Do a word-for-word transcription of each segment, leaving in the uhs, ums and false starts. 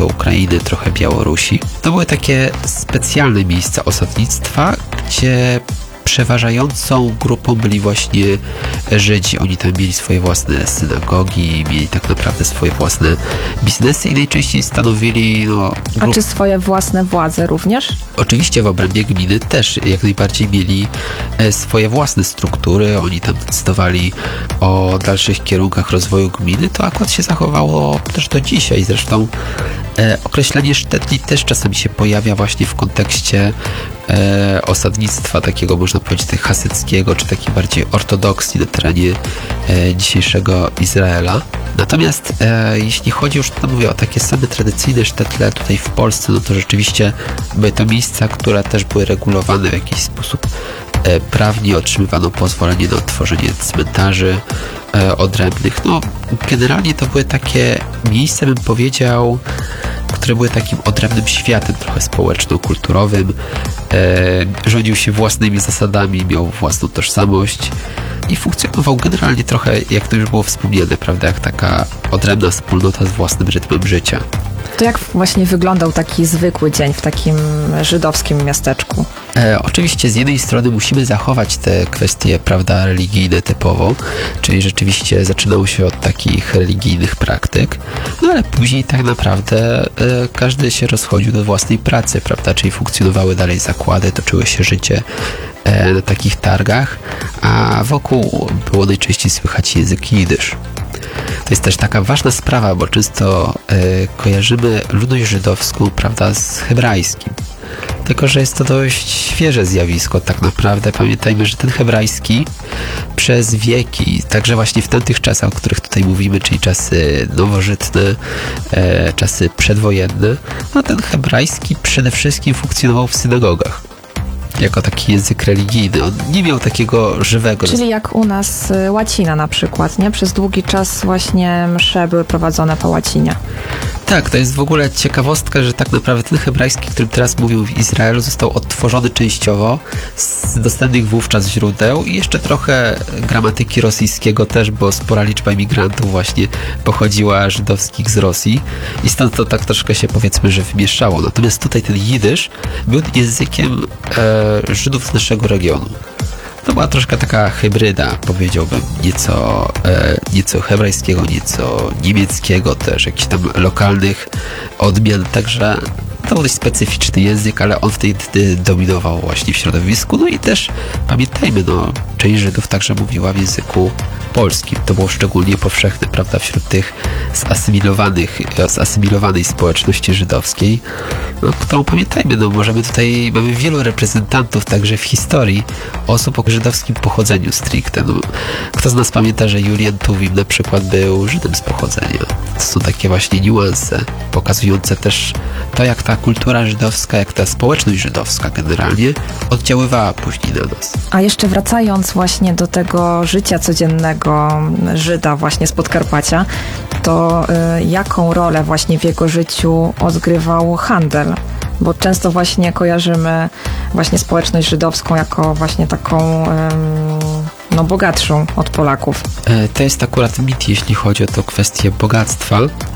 trochę Ukrainy, trochę Białorusi. To były takie specjalne miejsca osadnictwa, gdzie przeważającą grupą byli właśnie Żydzi. Oni tam mieli swoje własne synagogi, mieli tak naprawdę swoje własne biznesy i najczęściej stanowili... No, grup... A czy swoje własne władze również? Oczywiście w obrębie gminy też jak najbardziej mieli swoje własne struktury. Oni tam decydowali o dalszych kierunkach rozwoju gminy. To akurat się zachowało też do dzisiaj. Zresztą e, określenie sztetli też czasami się pojawia właśnie w kontekście e, osadnictwa takiego, można powiedzieć, hasyckiego, czy takiej bardziej ortodoksji na terenie e, dzisiejszego Izraela. Natomiast e, jeśli chodzi już, to mówię, o takie same tradycyjne sztetle tutaj w Polsce, no to rzeczywiście były to miejsca, które też były regulowane w jakiś sposób e, prawnie, otrzymywano pozwolenie na otworzenie cmentarzy e, odrębnych. No, generalnie to były takie miejsca, bym powiedział, które były takim odrębnym światem, trochę społeczno-kulturowym. E, rządził się własnymi zasadami, miał własną tożsamość i funkcjonował generalnie trochę, jak to już było wspomniane, prawda, jak taka odrębna wspólnota z własnym rytmem życia. To jak właśnie wyglądał taki zwykły dzień w takim żydowskim miasteczku? E, oczywiście z jednej strony musimy zachować te kwestie, prawda, religijne typowo, czyli rzeczywiście zaczynało się od takich religijnych praktyk, no ale później tak naprawdę e, każdy się rozchodził do własnej pracy, prawda, czyli funkcjonowały dalej zakłady, toczyło się życie e, na takich targach, a wokół było najczęściej słychać język jidysz. To jest też taka ważna sprawa, bo często e, kojarzymy ludność żydowską, prawda, z hebrajskim. Tylko że jest to dość świeże zjawisko tak naprawdę. Pamiętajmy, że ten hebrajski przez wieki, także właśnie w tamtych czasach, o których tutaj mówimy, czyli czasy nowożytne, e, czasy przedwojenne, no ten hebrajski przede wszystkim funkcjonował w synagogach jako taki język religijny. On nie miał takiego żywego... Czyli jak u nas łacina na przykład, nie? Przez długi czas właśnie msze były prowadzone po łacinie. Tak, to jest w ogóle ciekawostka, że tak naprawdę ten hebrajski, którym teraz mówił w Izraelu, został odtworzony częściowo z dostępnych wówczas źródeł i jeszcze trochę gramatyki rosyjskiego też, bo spora liczba imigrantów właśnie pochodziła żydowskich z Rosji i stąd to tak troszkę się, powiedzmy, że wymieszało. Natomiast tutaj ten jidysz był językiem e, Żydów z naszego regionu. To była troszkę taka hybryda, powiedziałbym, nieco, e, nieco hebrajskiego, nieco niemieckiego też, jakichś tam lokalnych odmian, także to był dość specyficzny język, ale on wtedy dominował właśnie w środowisku. No i też pamiętajmy, no, część Żydów także mówiła w języku polskim. To było szczególnie powszechne, prawda, wśród tych zasymilowanych, zasymilowanej społeczności żydowskiej, no, którą pamiętajmy, no, możemy tutaj, mamy wielu reprezentantów także w historii osób o żydowskim pochodzeniu stricte. No, kto z nas pamięta, że Julian Tuwim na przykład był Żydem z pochodzenia. To są takie właśnie niuanse pokazujące też to, jak ta kultura żydowska, jak ta społeczność żydowska generalnie oddziaływała później na nas. A jeszcze wracając właśnie do tego życia codziennego Żyda właśnie z Podkarpacia, to y, jaką rolę właśnie w jego życiu odgrywał handel? Bo często właśnie kojarzymy właśnie społeczność żydowską jako właśnie taką ym, no bogatszą od Polaków. E, to jest akurat mit, jeśli chodzi o to kwestię bogactwa.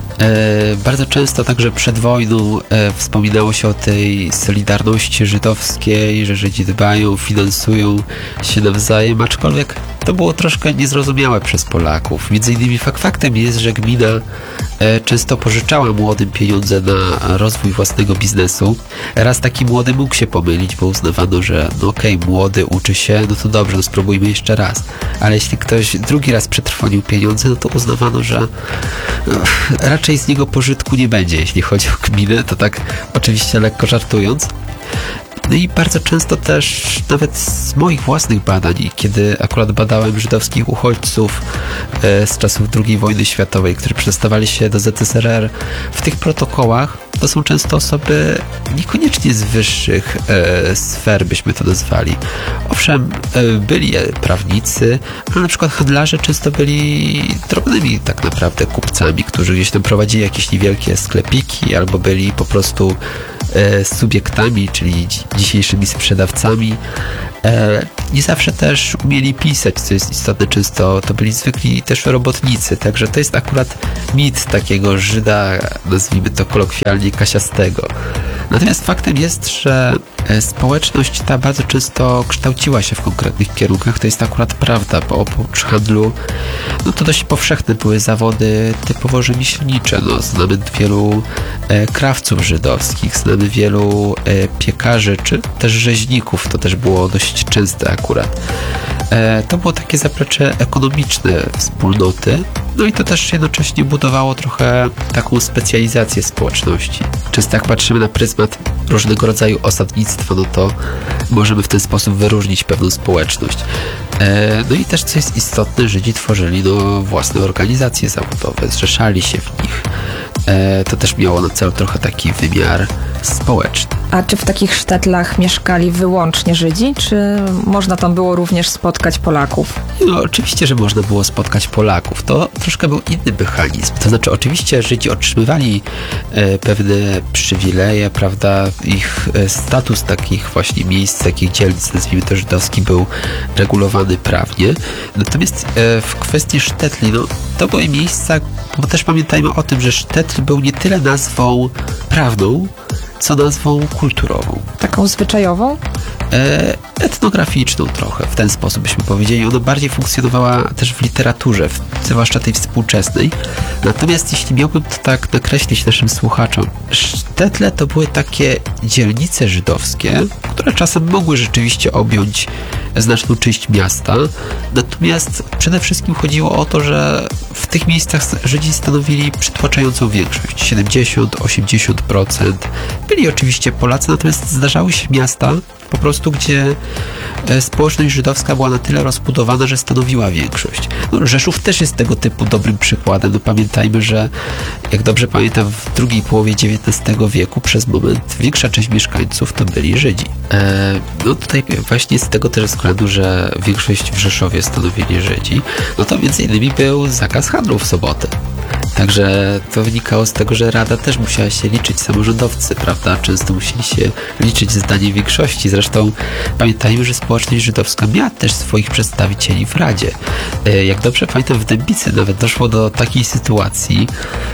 E, bardzo często także przed wojną e, wspominało się o tej solidarności żydowskiej, że Żydzi dbają, finansują się nawzajem, aczkolwiek to było troszkę niezrozumiałe przez Polaków. Między innymi fakt faktem jest, że gmina e, często pożyczała młodym pieniądze na rozwój własnego biznesu. Raz taki młody mógł się pomylić, bo uznawano, że no okej, okay, młody uczy się, no to dobrze, no spróbujmy jeszcze raz. Ale jeśli ktoś drugi raz przetrwonił pieniądze, no to uznawano, że no, raczej z niego pożytku nie będzie, jeśli chodzi o gminę, to tak oczywiście lekko żartując. No i bardzo często też, nawet z moich własnych badań, kiedy akurat badałem żydowskich uchodźców e, z czasów drugiej wojny światowej, którzy przedostawali się do Z S R R, w tych protokołach to są często osoby niekoniecznie z wyższych e, sfer, byśmy to nazwali. Owszem, e, byli prawnicy, ale na przykład handlarze często byli drobnymi tak naprawdę kupcami, którzy gdzieś tam prowadzili jakieś niewielkie sklepiki, albo byli po prostu e, subiektami, czyli dzisiejszymi sprzedawcami. E, nie zawsze też umieli pisać, co jest istotne. Często to byli zwykli też robotnicy, także to jest akurat mit takiego Żyda, nazwijmy to kolokwialnie, kasiastego. Natomiast faktem jest, że społeczność ta bardzo często kształciła się w konkretnych kierunkach. To jest akurat prawda, bo oprócz handlu, no to dość powszechne były zawody typowo rzemieślnicze. No, znamy wielu e, krawców żydowskich, znamy wielu e, piekarzy, czy też rzeźników. To też było dość częste akurat. E, to było takie zaplecze ekonomiczne wspólnoty. No i to też jednocześnie budowało trochę taką specjalizację społeczności. Często jak patrzymy na pryzmat różnego rodzaju osadnictwa, no to możemy w ten sposób wyróżnić pewną społeczność. E, no i też, co jest istotne, Żydzi tworzyli no, własne organizacje zawodowe, zrzeszali się w nich. E, to też miało na celu trochę taki wymiar społeczny. A czy w takich sztetlach mieszkali wyłącznie Żydzi, czy można tam było również spotkać Polaków? No oczywiście, że można było spotkać Polaków. To troszkę był inny mechanizm. To znaczy oczywiście Żydzi otrzymywali e, pewne przywileje, prawda, ich e, status takich właśnie miejsc, takich dzielnic, nazwijmy to żydowski, był regulowany prawnie. Natomiast e, w kwestii sztetli, no to były miejsca, bo też pamiętajmy o tym, że sztetl był nie tyle nazwą prawną, co nazwą kulturową. Taką zwyczajową? E, etnograficzną trochę, w ten sposób byśmy powiedzieli. Ona bardziej funkcjonowała też w literaturze, w, zwłaszcza tej współczesnej. Natomiast jeśli miałbym to tak nakreślić naszym słuchaczom, sztetle to były takie dzielnice żydowskie, które czasem mogły rzeczywiście objąć znaczną część miasta. Natomiast przede wszystkim chodziło o to, że w tych miejscach Żydzi stanowili przytłaczającą większość, siedemdziesiąt do osiemdziesięciu procent. Byli oczywiście Polacy, natomiast zdarzały się miasta po prostu, gdzie społeczność żydowska była na tyle rozbudowana, że stanowiła większość. No, Rzeszów też jest tego typu dobrym przykładem. No, pamiętajmy, że jak dobrze pamiętam, w drugiej połowie dziewiętnastego wieku przez moment większa część mieszkańców to byli Żydzi. E, no tutaj właśnie z tego też względu, że większość w Rzeszowie stanowili Żydzi, no to między innymi był zakaz handlu w sobotę. Także to wynikało z tego, że Rada też musiała się liczyć, samorządowcy, prawda? Często musieli się liczyć z zdaniem większości. Zresztą pamiętajmy, że społeczność żydowska miała też swoich przedstawicieli w Radzie. Jak dobrze pamiętam, w Dębicy nawet doszło do takiej sytuacji,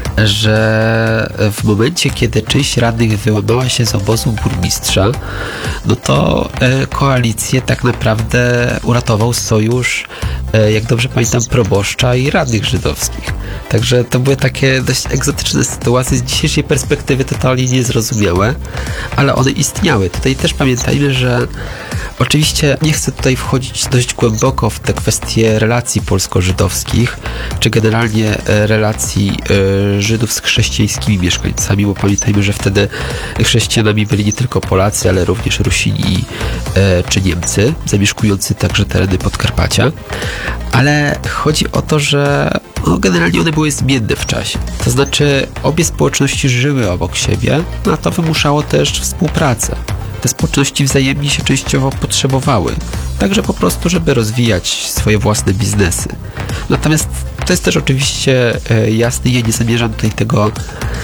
że w momencie, kiedy część radnych wyłamała się z obozu burmistrza, no to koalicję tak naprawdę uratował sojusz, jak dobrze pamiętam, proboszcza i radnych żydowskich. Także to były takie dość egzotyczne sytuacje, z dzisiejszej perspektywy totalnie niezrozumiałe, ale one istniały. Tutaj też pamiętajmy, że oczywiście nie chcę tutaj wchodzić dość głęboko w te kwestie relacji polsko-żydowskich, czy generalnie relacji e, Żydów z chrześcijańskimi mieszkańcami, bo pamiętajmy, że wtedy chrześcijanami byli nie tylko Polacy, ale również Rusini e, czy Niemcy, zamieszkujący także tereny Podkarpacia. Ale chodzi o to, że no, generalnie one były zmienne w czasie. To znaczy obie społeczności żyły obok siebie, no a to wymuszało też współpracę. Te społeczności wzajemnie się częściowo potrzebowały, także po prostu, żeby rozwijać swoje własne biznesy. Natomiast to jest też oczywiście e, jasne, ja nie zamierzam tutaj tego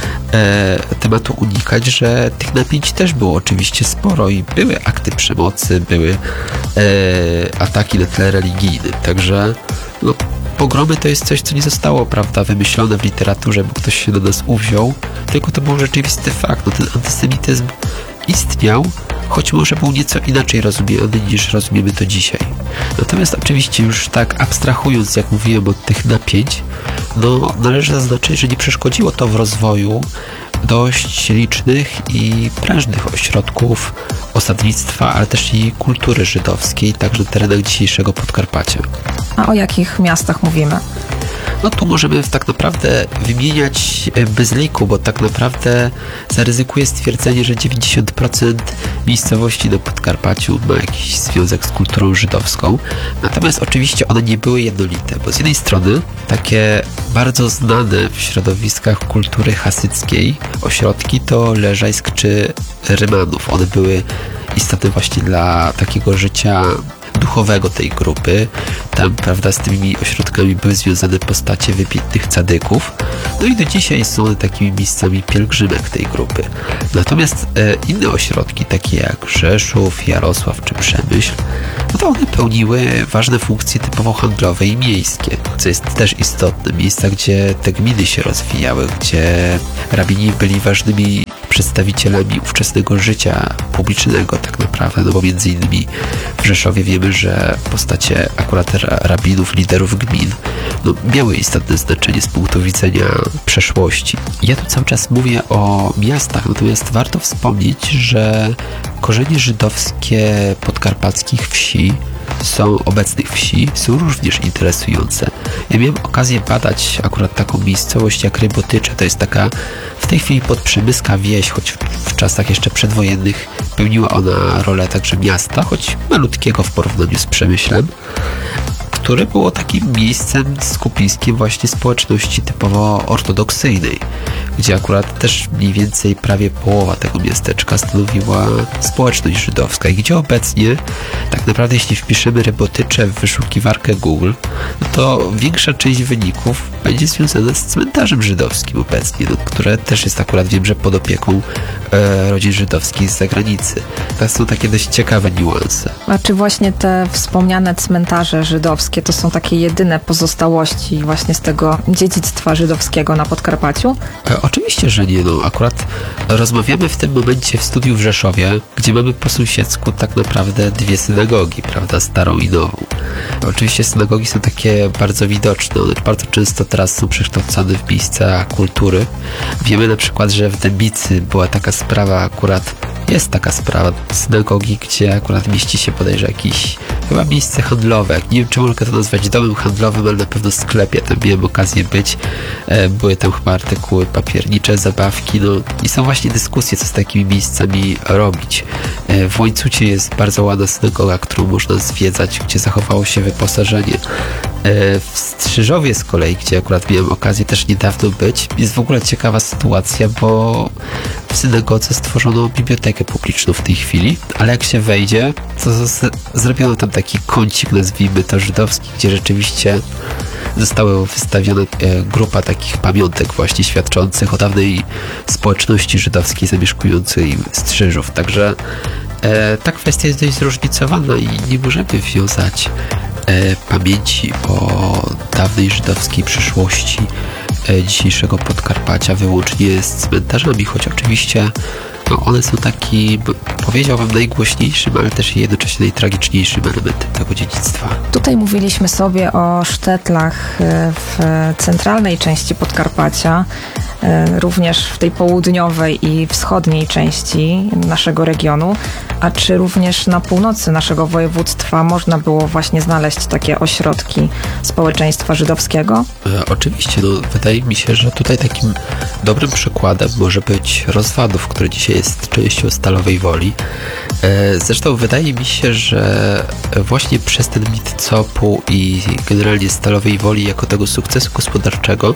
e, tematu unikać, że tych napięć też było oczywiście sporo i były akty przemocy, były e, ataki na tle religijnym, także no, pogromy to jest coś, co nie zostało, prawda, wymyślone w literaturze, bo ktoś się do nas uwziął, tylko to był rzeczywisty fakt. No, ten antysemityzm istniał, choć może był nieco inaczej rozumiany niż rozumiemy to dzisiaj. Natomiast oczywiście już tak abstrahując, jak mówiłem, od tych napięć, no należy zaznaczyć, że nie przeszkodziło to w rozwoju dość licznych i prężnych ośrodków osadnictwa, ale też i kultury żydowskiej, także na terenach dzisiejszego Podkarpacia. A o jakich miastach mówimy? No tu możemy tak naprawdę wymieniać bez liku, bo tak naprawdę zaryzykuję stwierdzenie, że dziewięćdziesiąt procent miejscowości na Podkarpaciu ma jakiś związek z kulturą żydowską. Natomiast oczywiście one nie były jednolite, bo z jednej strony takie bardzo znane w środowiskach kultury hasyckiej ośrodki to Leżajsk czy Rymanów. One były istotne właśnie dla takiego życia duchowego tej grupy. Tam, prawda, z tymi ośrodkami były związane postacie wybitnych cadyków. No i do dzisiaj są one takimi miejscami pielgrzymek tej grupy. Natomiast e, inne ośrodki, takie jak Rzeszów, Jarosław czy Przemyśl, no to one pełniły ważne funkcje typowo handlowe i miejskie, co jest też istotne. Miejsca, gdzie te gminy się rozwijały, gdzie rabini byli ważnymi przedstawicielami ówczesnego życia publicznego tak naprawdę, no bo między innymi w Rzeszowie wiemy, że postacie akurat rabinów, liderów gmin, no, miały istotne znaczenie z punktu widzenia przeszłości. Ja tu cały czas mówię o miastach, natomiast warto wspomnieć, że korzenie żydowskie podkarpackich wsi są obecnych wsi, są również interesujące. Ja miałem okazję badać akurat taką miejscowość jak Rybotycze. To jest taka w tej chwili podprzemyska wieś, choć w, w czasach jeszcze przedwojennych pełniła ona rolę także miasta, choć malutkiego w porównaniu z Przemyślem, które było takim miejscem skupiskiem właśnie społeczności typowo ortodoksyjnej, gdzie akurat też mniej więcej prawie połowa tego miasteczka stanowiła społeczność żydowska i gdzie obecnie tak naprawdę jeśli wpiszemy Rybotycze w wyszukiwarkę Google, no to większa część wyników będzie związana z cmentarzem żydowskim obecnie, no, które też jest akurat, wiem, że pod opieką e, rodzin żydowskich z zagranicy. To są takie dość ciekawe niuanse. A czy właśnie te wspomniane cmentarze żydowskie to są takie jedyne pozostałości właśnie z tego dziedzictwa żydowskiego na Podkarpaciu? E, oczywiście, że nie. No, akurat rozmawiamy w tym momencie w studiu w Rzeszowie, gdzie mamy po sąsiedzku tak naprawdę dwie synagogi, prawda, starą i nową. Oczywiście synagogi są takie bardzo widoczne, one bardzo często teraz są przekształcane w miejsca kultury. Wiemy na przykład, że w Dębicy była taka sprawa akurat, jest taka sprawa synagogi, gdzie akurat mieści się bodajże jakieś chyba miejsce handlowe. Nie wiem, czy mogę to nazwać domem handlowym, ale na pewno sklepie. Tam miałem okazję być. Były tam chyba artykuły papiernicze, zabawki, no i są właśnie dyskusje, co z takimi miejscami robić. W Łańcucie jest bardzo ładna synagoga, którą można zwiedzać, gdzie zachowało się wyposażenie. W Strzyżowie z kolei, gdzie akurat miałem okazję też niedawno być, jest w ogóle ciekawa sytuacja, bo w synagodze stworzono bibliotekę publiczną w tej chwili, ale jak się wejdzie, to z- zrobiono tam taki kącik, nazwijmy to żydowski, gdzie rzeczywiście została wystawiona e, grupa takich pamiątek właśnie świadczących o dawnej społeczności żydowskiej zamieszkującej Strzyżów. Także e, ta kwestia jest dość zróżnicowana i nie możemy wiązać e, pamięci o dawnej żydowskiej przyszłości e, dzisiejszego Podkarpacia wyłącznie z cmentarzami, choć oczywiście no, one są takim, powiedziałbym, najgłośniejszym, ale też jednocześnie najtragiczniejszym elementem tego dziedzictwa. Tutaj mówiliśmy sobie o sztetlach w centralnej części Podkarpacia, również w tej południowej i wschodniej części naszego regionu. A czy również na północy naszego województwa można było właśnie znaleźć takie ośrodki społeczeństwa żydowskiego? E, oczywiście, no wydaje mi się, że tutaj takim dobrym przykładem może być Rozwadów, który dzisiaj jest częścią Stalowej Woli. E, zresztą wydaje mi się, że właśnie przez ten mit C O P-u i generalnie Stalowej Woli jako tego sukcesu gospodarczego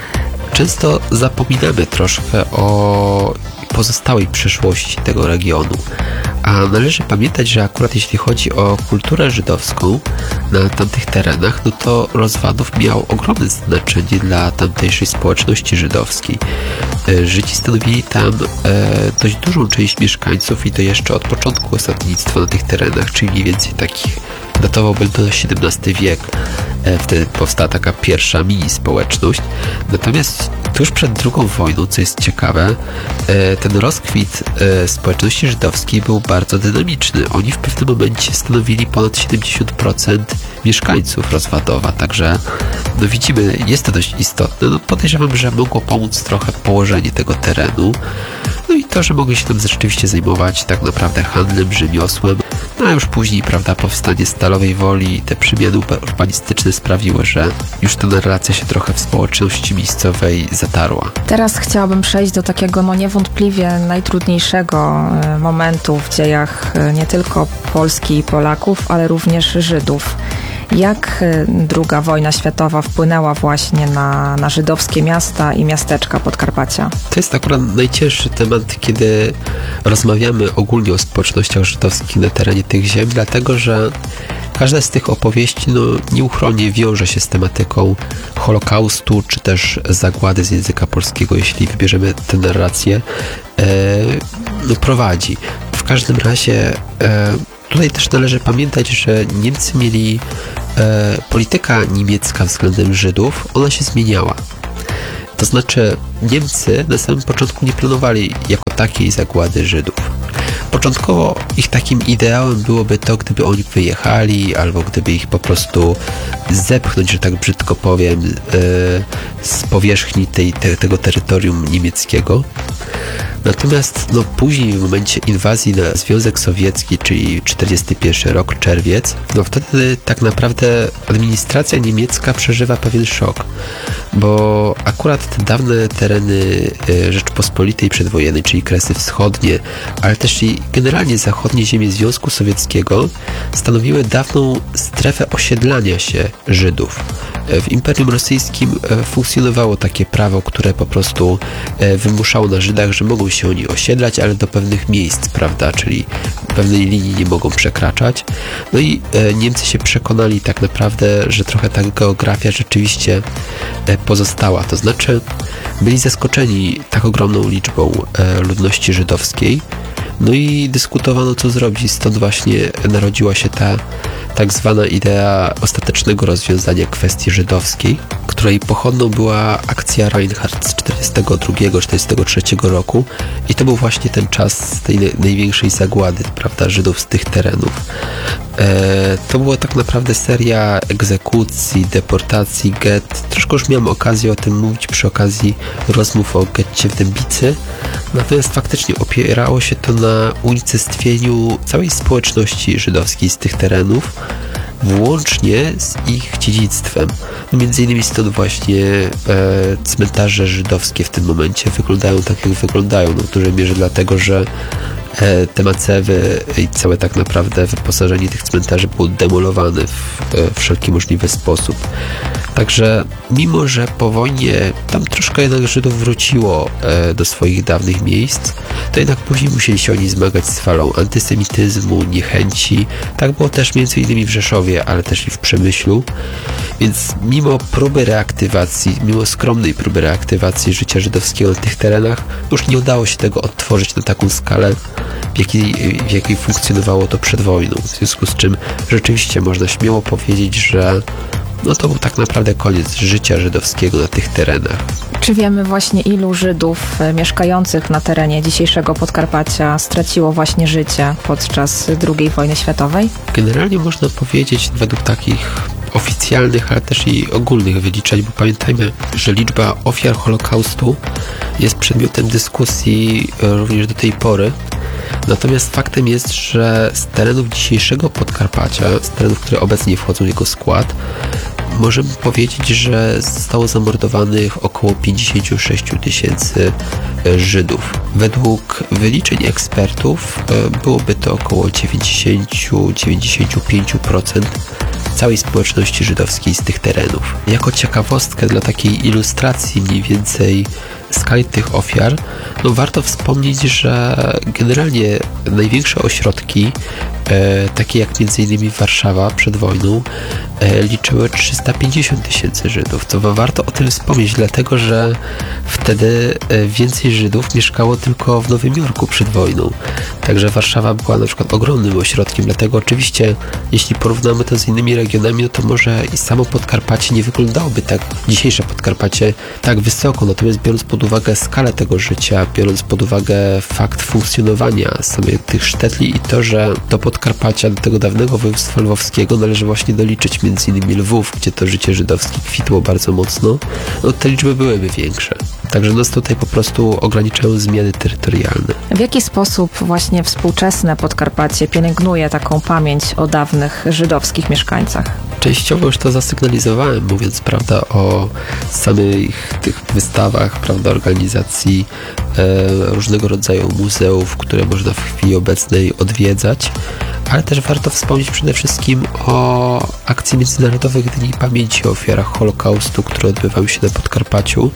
często zapominamy troszkę o pozostałej przyszłości tego regionu. A należy pamiętać, że akurat jeśli chodzi o kulturę żydowską na tamtych terenach, no to Rozwadów miał ogromne znaczenie dla tamtejszej społeczności żydowskiej. Żydzi stanowili tam e, dość dużą część mieszkańców i to jeszcze od początku osadnictwa na tych terenach, czyli mniej więcej takich, datowałbym to na siedemnasty wiek. E, wtedy powstała taka pierwsza mini społeczność. Natomiast tuż przed drugą wojną, co jest ciekawe, e, ten rozkwit e, społeczności żydowskiej był bardzo dynamiczny. Oni w pewnym momencie stanowili ponad siedemdziesiąt procent mieszkańców Rozwadowa, także no widzimy, jest to dość istotne. No podejrzewam, że mogło pomóc trochę położenie tego terenu, no i to, że mogli się tam rzeczywiście zajmować tak naprawdę handlem, rzemiosłem, no a już później, prawda, powstanie Stalowej Woli i te przemiany urbanistyczne sprawiły, że już ta narracja się trochę w społeczności miejscowej zatarła. Teraz chciałabym przejść do takiego no niewątpliwie najtrudniejszego momentu w dziejach nie tylko Polski i Polaków, ale również Żydów. Jak druga wojna światowa wpłynęła właśnie na, na żydowskie miasta i miasteczka Podkarpacia? To jest akurat najcięższy temat, kiedy rozmawiamy ogólnie o społecznościach żydowskich na terenie tych ziem, dlatego że każda z tych opowieści no, nieuchronnie wiąże się z tematyką Holokaustu, czy też zagłady z języka polskiego, jeśli wybierzemy tę narrację, e, no, prowadzi. W każdym razie e, tutaj też należy pamiętać, że Niemcy mieli e, polityka niemiecka względem Żydów, ona się zmieniała. To znaczy Niemcy na samym początku nie planowali jako takiej zagłady Żydów. Początkowo ich takim ideałem byłoby to, gdyby oni wyjechali, albo gdyby ich po prostu zepchnąć, że tak brzydko powiem, yy, z powierzchni tej, te, tego terytorium niemieckiego. Natomiast no, później w momencie inwazji na Związek Sowiecki, czyli czterdziesty pierwszy rok, czerwiec, no wtedy tak naprawdę administracja niemiecka przeżywa pewien szok, bo akurat te dawne tereny Rzeczpospolitej przedwojennej, czyli Kresy Wschodnie, ale też i generalnie zachodnie ziemie Związku Sowieckiego stanowiły dawną strefę osiedlania się Żydów. W Imperium Rosyjskim funkcjonowało takie prawo, które po prostu wymuszało na Żydach, że mogą się oni osiedlać, ale do pewnych miejsc, prawda, czyli pewnej linii nie mogą przekraczać. No i Niemcy się przekonali tak naprawdę, że trochę ta geografia rzeczywiście pozostała. To znaczy byli zaskoczeni tak ogromną liczbą ludności żydowskiej. No i dyskutowano, co zrobić. Stąd właśnie narodziła się ta tak zwana idea ostatecznego rozwiązania kwestii żydowskiej, której pochodną była akcja Reinhardt z czterdziestego drugiego czterdziestego trzeciego roku i to był właśnie ten czas tej największej zagłady, prawda, Żydów z tych terenów. E, to była tak naprawdę seria egzekucji, deportacji, get. Troszkę już miałem okazję o tym mówić przy okazji rozmów o getcie w Dębicy, natomiast faktycznie opierało się to na unicestwieniu całej społeczności żydowskiej z tych terenów, włącznie z ich dziedzictwem. Między innymi stąd właśnie e, cmentarze żydowskie w tym momencie wyglądają tak, jak wyglądają. No, w dużej mierze dlatego, że e, te macewy i całe tak naprawdę wyposażenie tych cmentarzy było demolowane w e, wszelki możliwy sposób. Także mimo, że po wojnie tam troszkę jednak Żydów wróciło e, do swoich dawnych miejsc, to jednak później musieli się oni zmagać z falą antysemityzmu, niechęci. Tak było też między innymi w Rzeszowie, ale też i w Przemyślu. Więc mimo próby reaktywacji, mimo skromnej próby reaktywacji życia żydowskiego na tych terenach, już nie udało się tego odtworzyć na taką skalę, w jakiej, w jakiej funkcjonowało to przed wojną. W związku z czym rzeczywiście można śmiało powiedzieć, że no to był tak naprawdę koniec życia żydowskiego na tych terenach. Czy wiemy właśnie, ilu Żydów mieszkających na terenie dzisiejszego Podkarpacia straciło właśnie życie podczas drugiej wojny światowej? Generalnie można powiedzieć według takich oficjalnych, ale też i ogólnych wyliczeń, bo pamiętajmy, że liczba ofiar Holokaustu jest przedmiotem dyskusji również do tej pory. Natomiast faktem jest, że z terenów dzisiejszego Podkarpacia, z terenów, które obecnie wchodzą w jego skład, możemy powiedzieć, że zostało zamordowanych około pięćdziesiąt sześć tysięcy Żydów. Według wyliczeń ekspertów byłoby to około dziewięćdziesiąt do dziewięćdziesięciu pięciu procent całej społeczności żydowskiej z tych terenów. Jako ciekawostkę dla takiej ilustracji mniej więcej skali tych ofiar, no warto wspomnieć, że generalnie największe ośrodki, e, takie jak między innymi Warszawa przed wojną, e, liczyły trzysta pięćdziesiąt tysięcy Żydów. To warto o tym wspomnieć, dlatego że wtedy e, więcej Żydów mieszkało tylko w Nowym Jorku przed wojną. Także Warszawa była na przykład ogromnym ośrodkiem, dlatego oczywiście jeśli porównamy to z innymi regionami, no to może i samo Podkarpacie nie wyglądałoby tak, dzisiejsze Podkarpacie, tak wysoko, natomiast biorąc pod uwagę skalę tego życia, biorąc pod uwagę fakt funkcjonowania samych tych sztetli i to, że do Podkarpacia, do tego dawnego województwa lwowskiego należy właśnie doliczyć między innymi Lwów, gdzie to życie żydowskie kwitło bardzo mocno, no te liczby byłyby większe. Także nas tutaj po prostu ograniczają zmiany terytorialne. W jaki sposób właśnie współczesne Podkarpacie pielęgnuje taką pamięć o dawnych żydowskich mieszkańcach? Częściowo już to zasygnalizowałem, mówiąc, prawda, o samych tych wystawach, prawda, organizacji e, różnego rodzaju muzeów, które można w chwili obecnej odwiedzać, ale też warto wspomnieć przede wszystkim o akcji Międzynarodowych Dni Pamięci o Ofiarach Holokaustu, które odbywały się na Podkarpaciu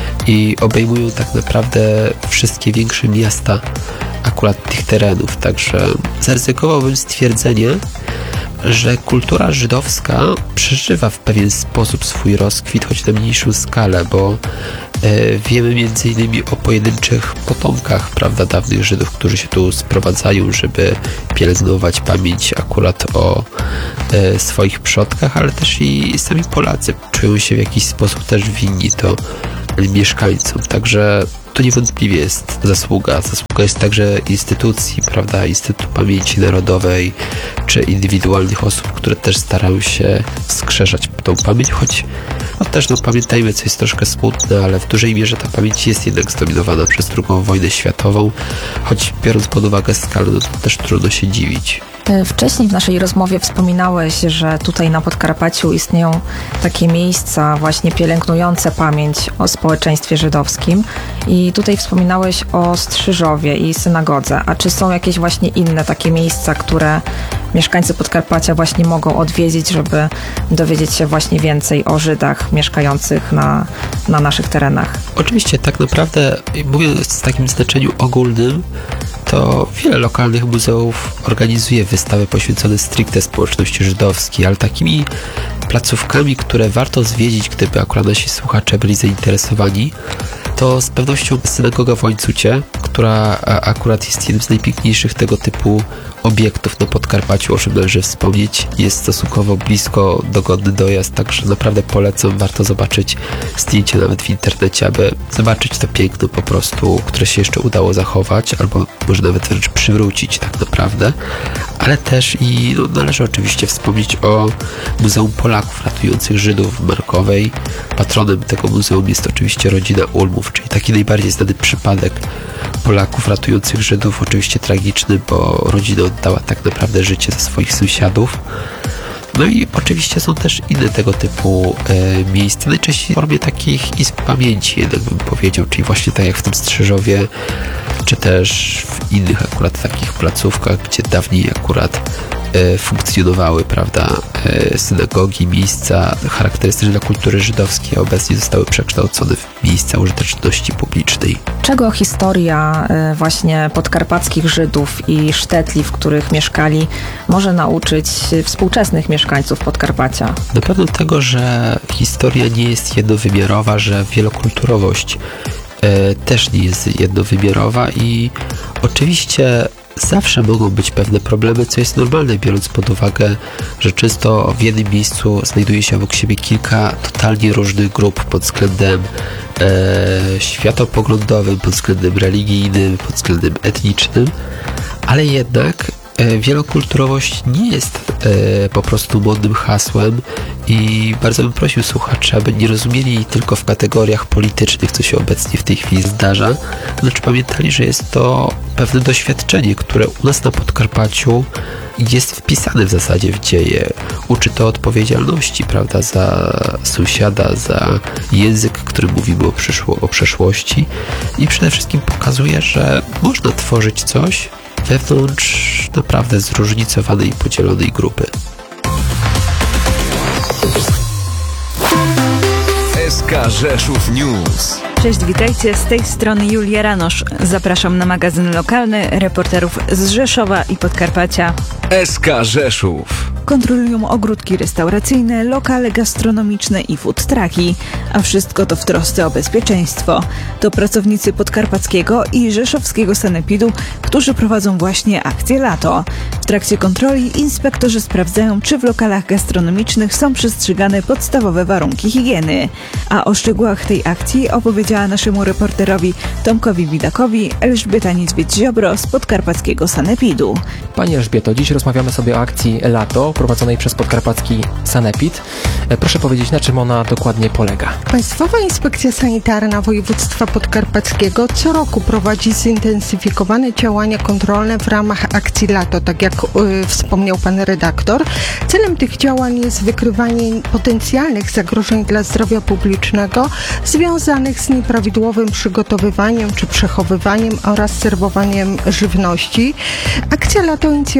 i obejmują tak naprawdę wszystkie większe miasta akurat tych terenów. Także zaryzykowałbym stwierdzenie, że kultura żydowska przeżywa w pewien sposób swój rozkwit, choć na mniejszą skalę, bo Wiemy między innymi o pojedynczych potomkach, prawda, dawnych Żydów, którzy się tu sprowadzają, żeby pielęgnować pamięć akurat o e, swoich przodkach, ale też i sami Polacy czują się w jakiś sposób też winni to mieszkańcom, także to niewątpliwie jest zasługa. Zasługa jest także instytucji, prawda, Instytutu Pamięci Narodowej, czy indywidualnych osób, które też starają się wskrzeszać tą pamięć, choć no też no, pamiętajmy, co jest troszkę smutne, ale w dużej mierze ta pamięć jest jednak zdominowana przez drugą wojnę światową, choć biorąc pod uwagę skalę, no to też trudno się dziwić. Wcześniej w naszej rozmowie wspominałeś, że tutaj na Podkarpaciu istnieją takie miejsca właśnie pielęgnujące pamięć o społeczeństwie żydowskim i tutaj wspominałeś o Strzyżowie i synagodze. A czy są jakieś właśnie inne takie miejsca, które mieszkańcy Podkarpacia właśnie mogą odwiedzić, żeby dowiedzieć się właśnie więcej o Żydach mieszkających na, na naszych terenach? Oczywiście, tak naprawdę, mówiąc w takim znaczeniu ogólnym, to wiele lokalnych muzeów organizuje wystawy poświęcone stricte społeczności żydowskiej, ale takimi placówkami, które warto zwiedzić, gdyby akurat nasi słuchacze byli zainteresowani, to z pewnością synagoga w Łańcucie, która akurat jest jednym z najpiękniejszych tego typu obiektów na Podkarpaciu, o czym należy wspomnieć. Jest stosunkowo blisko, dogodny dojazd, także naprawdę polecam, warto zobaczyć zdjęcia nawet w internecie, aby zobaczyć to piękno po prostu, które się jeszcze udało zachować, albo może nawet wręcz przywrócić tak naprawdę. Ale też i no, należy oczywiście wspomnieć o Muzeum Polaków Ratujących Żydów w Markowej. Patronem tego muzeum jest oczywiście rodzina Ulmów, czyli taki najbardziej znany przypadek Polaków ratujących Żydów, oczywiście tragiczny, bo rodzina oddała tak naprawdę życie za swoich sąsiadów. No i oczywiście są też inne tego typu e, miejsca, najczęściej w formie takich izb pamięci, jednak bym powiedział, czyli właśnie tak jak w tym Strzyżowie, czy też w innych akurat takich placówkach, gdzie dawniej akurat e, funkcjonowały, prawda, e, synagogi, miejsca charakterystyczne dla kultury żydowskiej, a obecnie zostały przekształcone w miejsca użyteczności publicznej. Czego historia e, właśnie podkarpackich Żydów i sztetli, w których mieszkali, może nauczyć współczesnych mieszkańców Podkarpacia? Na pewno tego, że historia nie jest jednowymiarowa, że wielokulturowość e, też nie jest jednowymiarowa i oczywiście zawsze mogą być pewne problemy, co jest normalne, biorąc pod uwagę, że często w jednym miejscu znajduje się obok siebie kilka totalnie różnych grup pod względem e, światopoglądowym, pod względem religijnym, pod względem etnicznym, ale jednak e, wielokulturowość nie jest e, po prostu modnym hasłem i bardzo bym prosił słuchaczy, aby nie rozumieli jej tylko w kategoriach politycznych, co się obecnie w tej chwili zdarza, lecz pamiętali, że jest to pewne doświadczenie, które u nas na Podkarpaciu jest wpisane w zasadzie w dzieje. Uczy to odpowiedzialności, prawda, za sąsiada, za język, którym mówimy o, przyszło, o przeszłości i przede wszystkim pokazuje, że można tworzyć coś wewnątrz naprawdę zróżnicowanej i podzielonej grupy. S K Rzeszów News. Cześć, witajcie, z tej strony Julia Ranosz. Zapraszam na magazyn lokalny reporterów z Rzeszowa i Podkarpacia. S K Rzeszów. Kontrolują ogródki restauracyjne, lokale gastronomiczne i food trucki, a wszystko to w trosce o bezpieczeństwo. To pracownicy podkarpackiego i rzeszowskiego sanepidu, którzy prowadzą właśnie akcję Lato. W trakcie kontroli inspektorzy sprawdzają, czy w lokalach gastronomicznych są przestrzegane podstawowe warunki higieny. A o szczegółach tej akcji opowiedziała naszemu reporterowi Tomkowi Widakowi Elżbieta Niedźwiedź-Ziobro z podkarpackiego sanepidu. Pani Elżbieto, dziś rozmawiamy sobie o akcji Lato, prowadzonej przez podkarpacki sanepid. Proszę powiedzieć, na czym ona dokładnie polega? Państwowa Inspekcja Sanitarna Województwa Podkarpackiego co roku prowadzi zintensyfikowane działania kontrolne w ramach akcji Lato, tak jak y, wspomniał pan redaktor. Celem tych działań jest wykrywanie potencjalnych zagrożeń dla zdrowia publicznego związanych z nieprawidłowym przygotowywaniem czy przechowywaniem oraz serwowaniem żywności. Akcja Lato inicjowana jest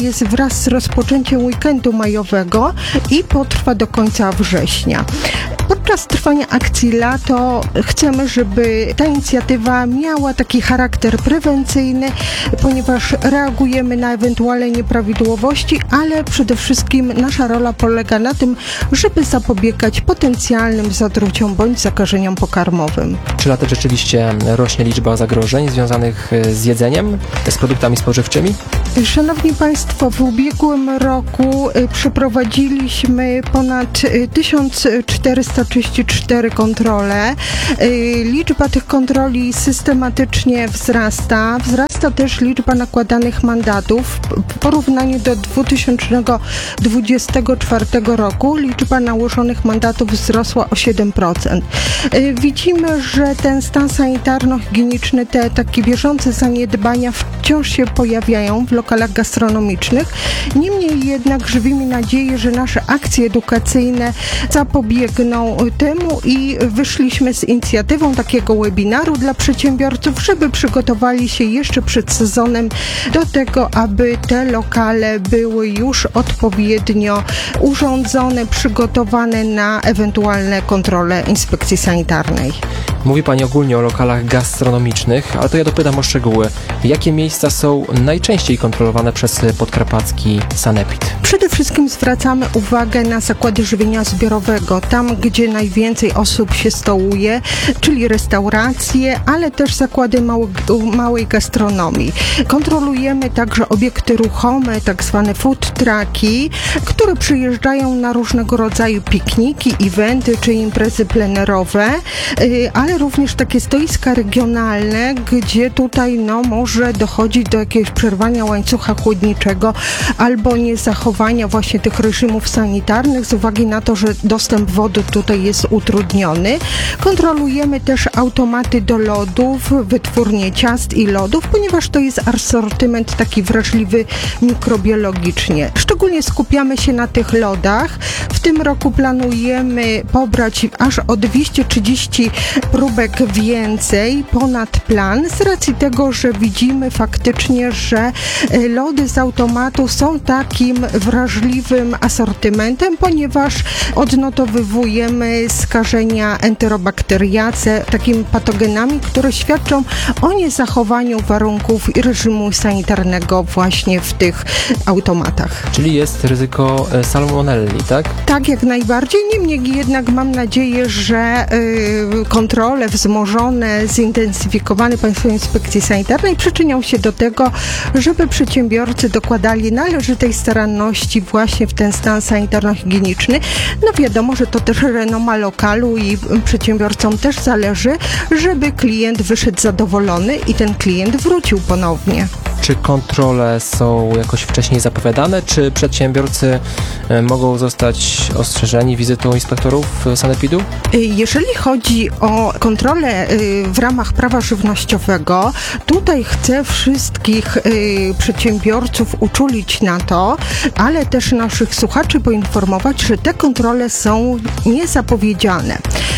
jest wraz z rozpoczęciem weekendu majowego i potrwa do końca września. Podczas trwania akcji Lato chcemy, żeby ta inicjatywa miała taki charakter prewencyjny, ponieważ reagujemy na ewentualne nieprawidłowości, ale przede wszystkim nasza rola polega na tym, żeby zapobiegać potencjalnym zatruciom bądź zakażeniom pokarmowym. Czy latem rzeczywiście rośnie liczba zagrożeń związanych z jedzeniem, z produktami spożywczymi? Szanowni Państwo, w ubiegłym roku y, przeprowadziliśmy ponad y, tysiąc czterysta trzydzieści cztery kontrole. Y, liczba tych kontroli systematycznie wzrasta. Wzrasta też liczba nakładanych mandatów. W porównaniu do dwa tysiące dwudziestego czwartego roku liczba nałożonych mandatów wzrosła o siedem procent. Y, widzimy, że ten stan sanitarno-higieniczny, te takie bieżące zaniedbania wciąż się pojawiają w lokalach gastronomicznych. Niemniej jednak żywimy nadzieję, że nasze akcje edukacyjne zapobiegną temu i wyszliśmy z inicjatywą takiego webinaru dla przedsiębiorców, żeby przygotowali się jeszcze przed sezonem do tego, aby te lokale były już odpowiednio urządzone, przygotowane na ewentualne kontrole inspekcji sanitarnej. Mówi Pani ogólnie o lokalach gastronomicznych, ale to ja dopytam o szczegóły. Jakie miejsca są najczęściej kontrolowane przez podkarpacki sanepid? Przede wszystkim zwracamy uwagę na zakłady żywienia zbiorowego, tam gdzie najwięcej osób się stołuje, czyli restauracje, ale też zakłady małe, małej gastronomii. Kontrolujemy także obiekty ruchome, tak zwane food trucki, które przyjeżdżają na różnego rodzaju pikniki, eventy czy imprezy plenerowe, ale również takie stoiska regionalne, gdzie tutaj no, może dochodzić do jakiegoś przerwania łańcucha chłodniczego albo niezachowania właśnie tych reżimów sanitarnych z uwagi na to, że dostęp wody tutaj jest utrudniony. Kontrolujemy też automaty do lodów, wytwórnie ciast i lodów, ponieważ to jest asortyment taki wrażliwy mikrobiologicznie. Szczególnie skupiamy się na tych lodach. W tym roku planujemy pobrać aż o dwieście trzydzieści próbek więcej ponad plan z racji tego, że widzimy faktycznie, że lody z automatu są takim wrażliwym asortymentem, ponieważ odnotowywujemy skażenia enterobakteriace takimi patogenami, które świadczą o niezachowaniu warunków i reżimu sanitarnego właśnie w tych automatach. Czyli jest ryzyko salmonelli, tak? Tak, jak najbardziej. Niemniej jednak mam nadzieję, że y, kontrole wzmożone, zintensyfikowane Państwowej Inspekcji Sanitarnej przyczynią się do tego, żeby przedsiębiorcy dokładali należytej staranności właśnie w ten stan sanitarno-higieniczny. No wiadomo, że to też renoma lokalu i przedsiębiorcom też zależy, żeby klient wyszedł zadowolony i ten klient wrócił ponownie. Czy kontrole są jakoś wcześniej zapowiadane, czy przedsiębiorcy mogą zostać ostrzeżeni wizytą inspektorów sanepidu? Jeżeli chodzi o kontrolę w ramach prawa żywnościowego, tutaj chcę wszystkich przedsiębiorców uczulić na to, ale też naszych słuchaczy poinformować, że te kontrole są niezapowiedziane.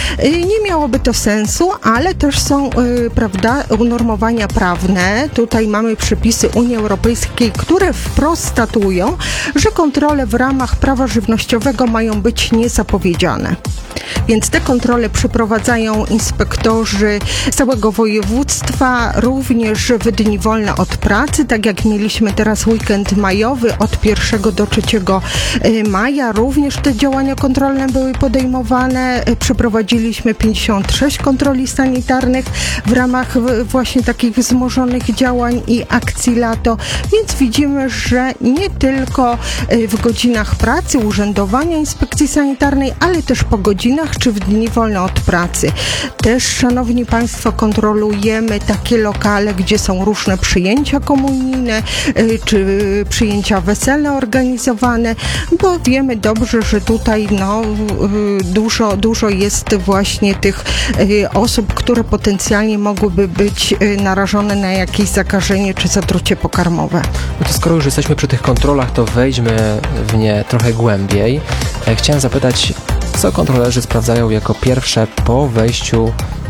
Nie miałoby to sensu, ale też są, prawda, unormowania prawne. Tutaj mamy przepisy Unii Europejskiej, które wprost statuują, że kontrole w ramach prawa żywnościowego mają być niezapowiedziane. Więc te kontrole przeprowadzają inspektorzy całego województwa, również w dni wolne od pracy, tak jak mieliśmy teraz weekend majowy od pierwszego do trzeciego maja. Również te działania kontrolne były podejmowane. Przeprowadziliśmy pięćdziesiąt sześć kontroli sanitarnych w ramach właśnie takich wzmożonych działań i akcji Lato, więc widzimy, że nie tylko w godzinach pracy, urzędowania inspekcji sanitarnej, ale też po godzinach czy w dni wolne od pracy. Też, szanowni Państwo, kontrolujemy takie lokale, gdzie są różne przyjęcia komunijne czy przyjęcia weselne organizowane, bo wiemy dobrze, że tutaj no, dużo, dużo jest właśnie tych osób, które potencjalnie mogłyby być narażone na jakieś zakażenie czy zatrucie pokarmowe. No to skoro już jesteśmy przy tych kontrolach, to wejdźmy w nie trochę głębiej. Chciałem zapytać, co kontrolerzy sprawdzają jako pierwsze po wejściu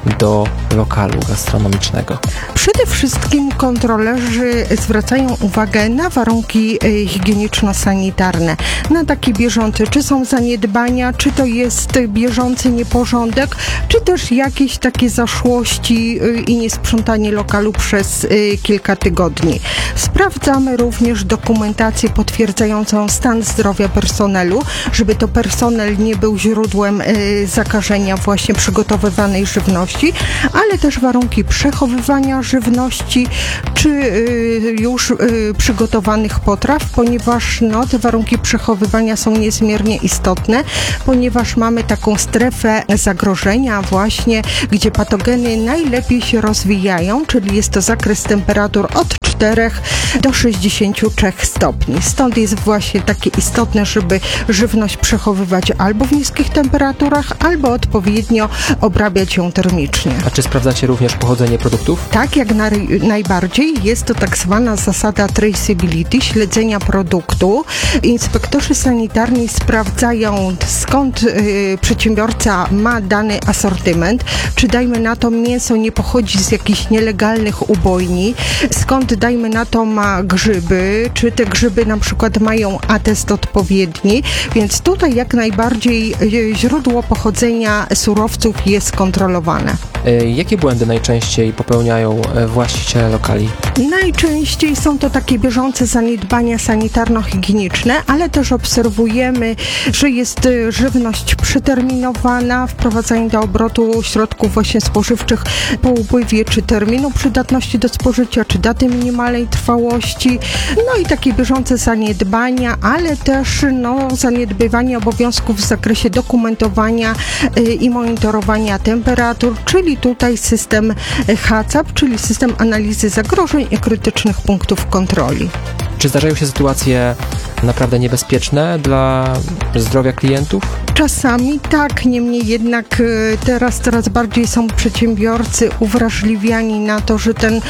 do lokalu gastronomicznego? Przede wszystkim kontrolerzy zwracają uwagę na warunki e, higieniczno-sanitarne, na takie bieżące, czy są zaniedbania, czy to jest bieżący nieporządek, czy też jakieś takie zaszłości e, i niesprzątanie lokalu przez e, kilka tygodni. Sprawdzamy również dokumentację potwierdzającą stan zdrowia personelu, żeby to personel nie był źródłem e, zakażenia właśnie przygotowywanej żywności, ale też warunki przechowywania żywności, czy y, już y, przygotowanych potraw, ponieważ no, te warunki przechowywania są niezmiernie istotne, ponieważ mamy taką strefę zagrożenia właśnie, gdzie patogeny najlepiej się rozwijają, czyli jest to zakres temperatur od czterech do sześćdziesięciu trzech stopni. Stąd jest właśnie takie istotne, żeby żywność przechowywać albo w niskich temperaturach, albo odpowiednio obrabiać ją termicznie. A czy sprawdzacie również pochodzenie produktów? Tak, jak na, najbardziej. Jest to tak zwana zasada traceability, śledzenia produktu. Inspektorzy sanitarni sprawdzają, skąd y, przedsiębiorca ma dany asortyment, czy dajmy na to mięso nie pochodzi z jakichś nielegalnych ubojni, skąd dajmy na to ma grzyby, czy te grzyby na przykład mają atest odpowiedni, więc tutaj jak najbardziej y, źródło pochodzenia surowców jest kontrolowane. E, Jakie błędy najczęściej popełniają e, właściciele lokali? Najczęściej są to takie bieżące zaniedbania sanitarno-higieniczne, ale też obserwujemy, że jest y, żywność przeterminowana, wprowadzanie do obrotu środków właśnie spożywczych po upływie czy terminu przydatności do spożycia, czy daty minimalnej trwałości, no i takie bieżące zaniedbania, ale też no, zaniedbywanie obowiązków w zakresie dokumentowania y, i monitorowania temperatur, czyli tutaj system H A C C P, czyli system analizy zagrożeń i krytycznych punktów kontroli. Czy zdarzają się sytuacje naprawdę niebezpieczne dla zdrowia klientów? Czasami tak, niemniej jednak y, teraz coraz bardziej są przedsiębiorcy uwrażliwiani na to, że ten, y,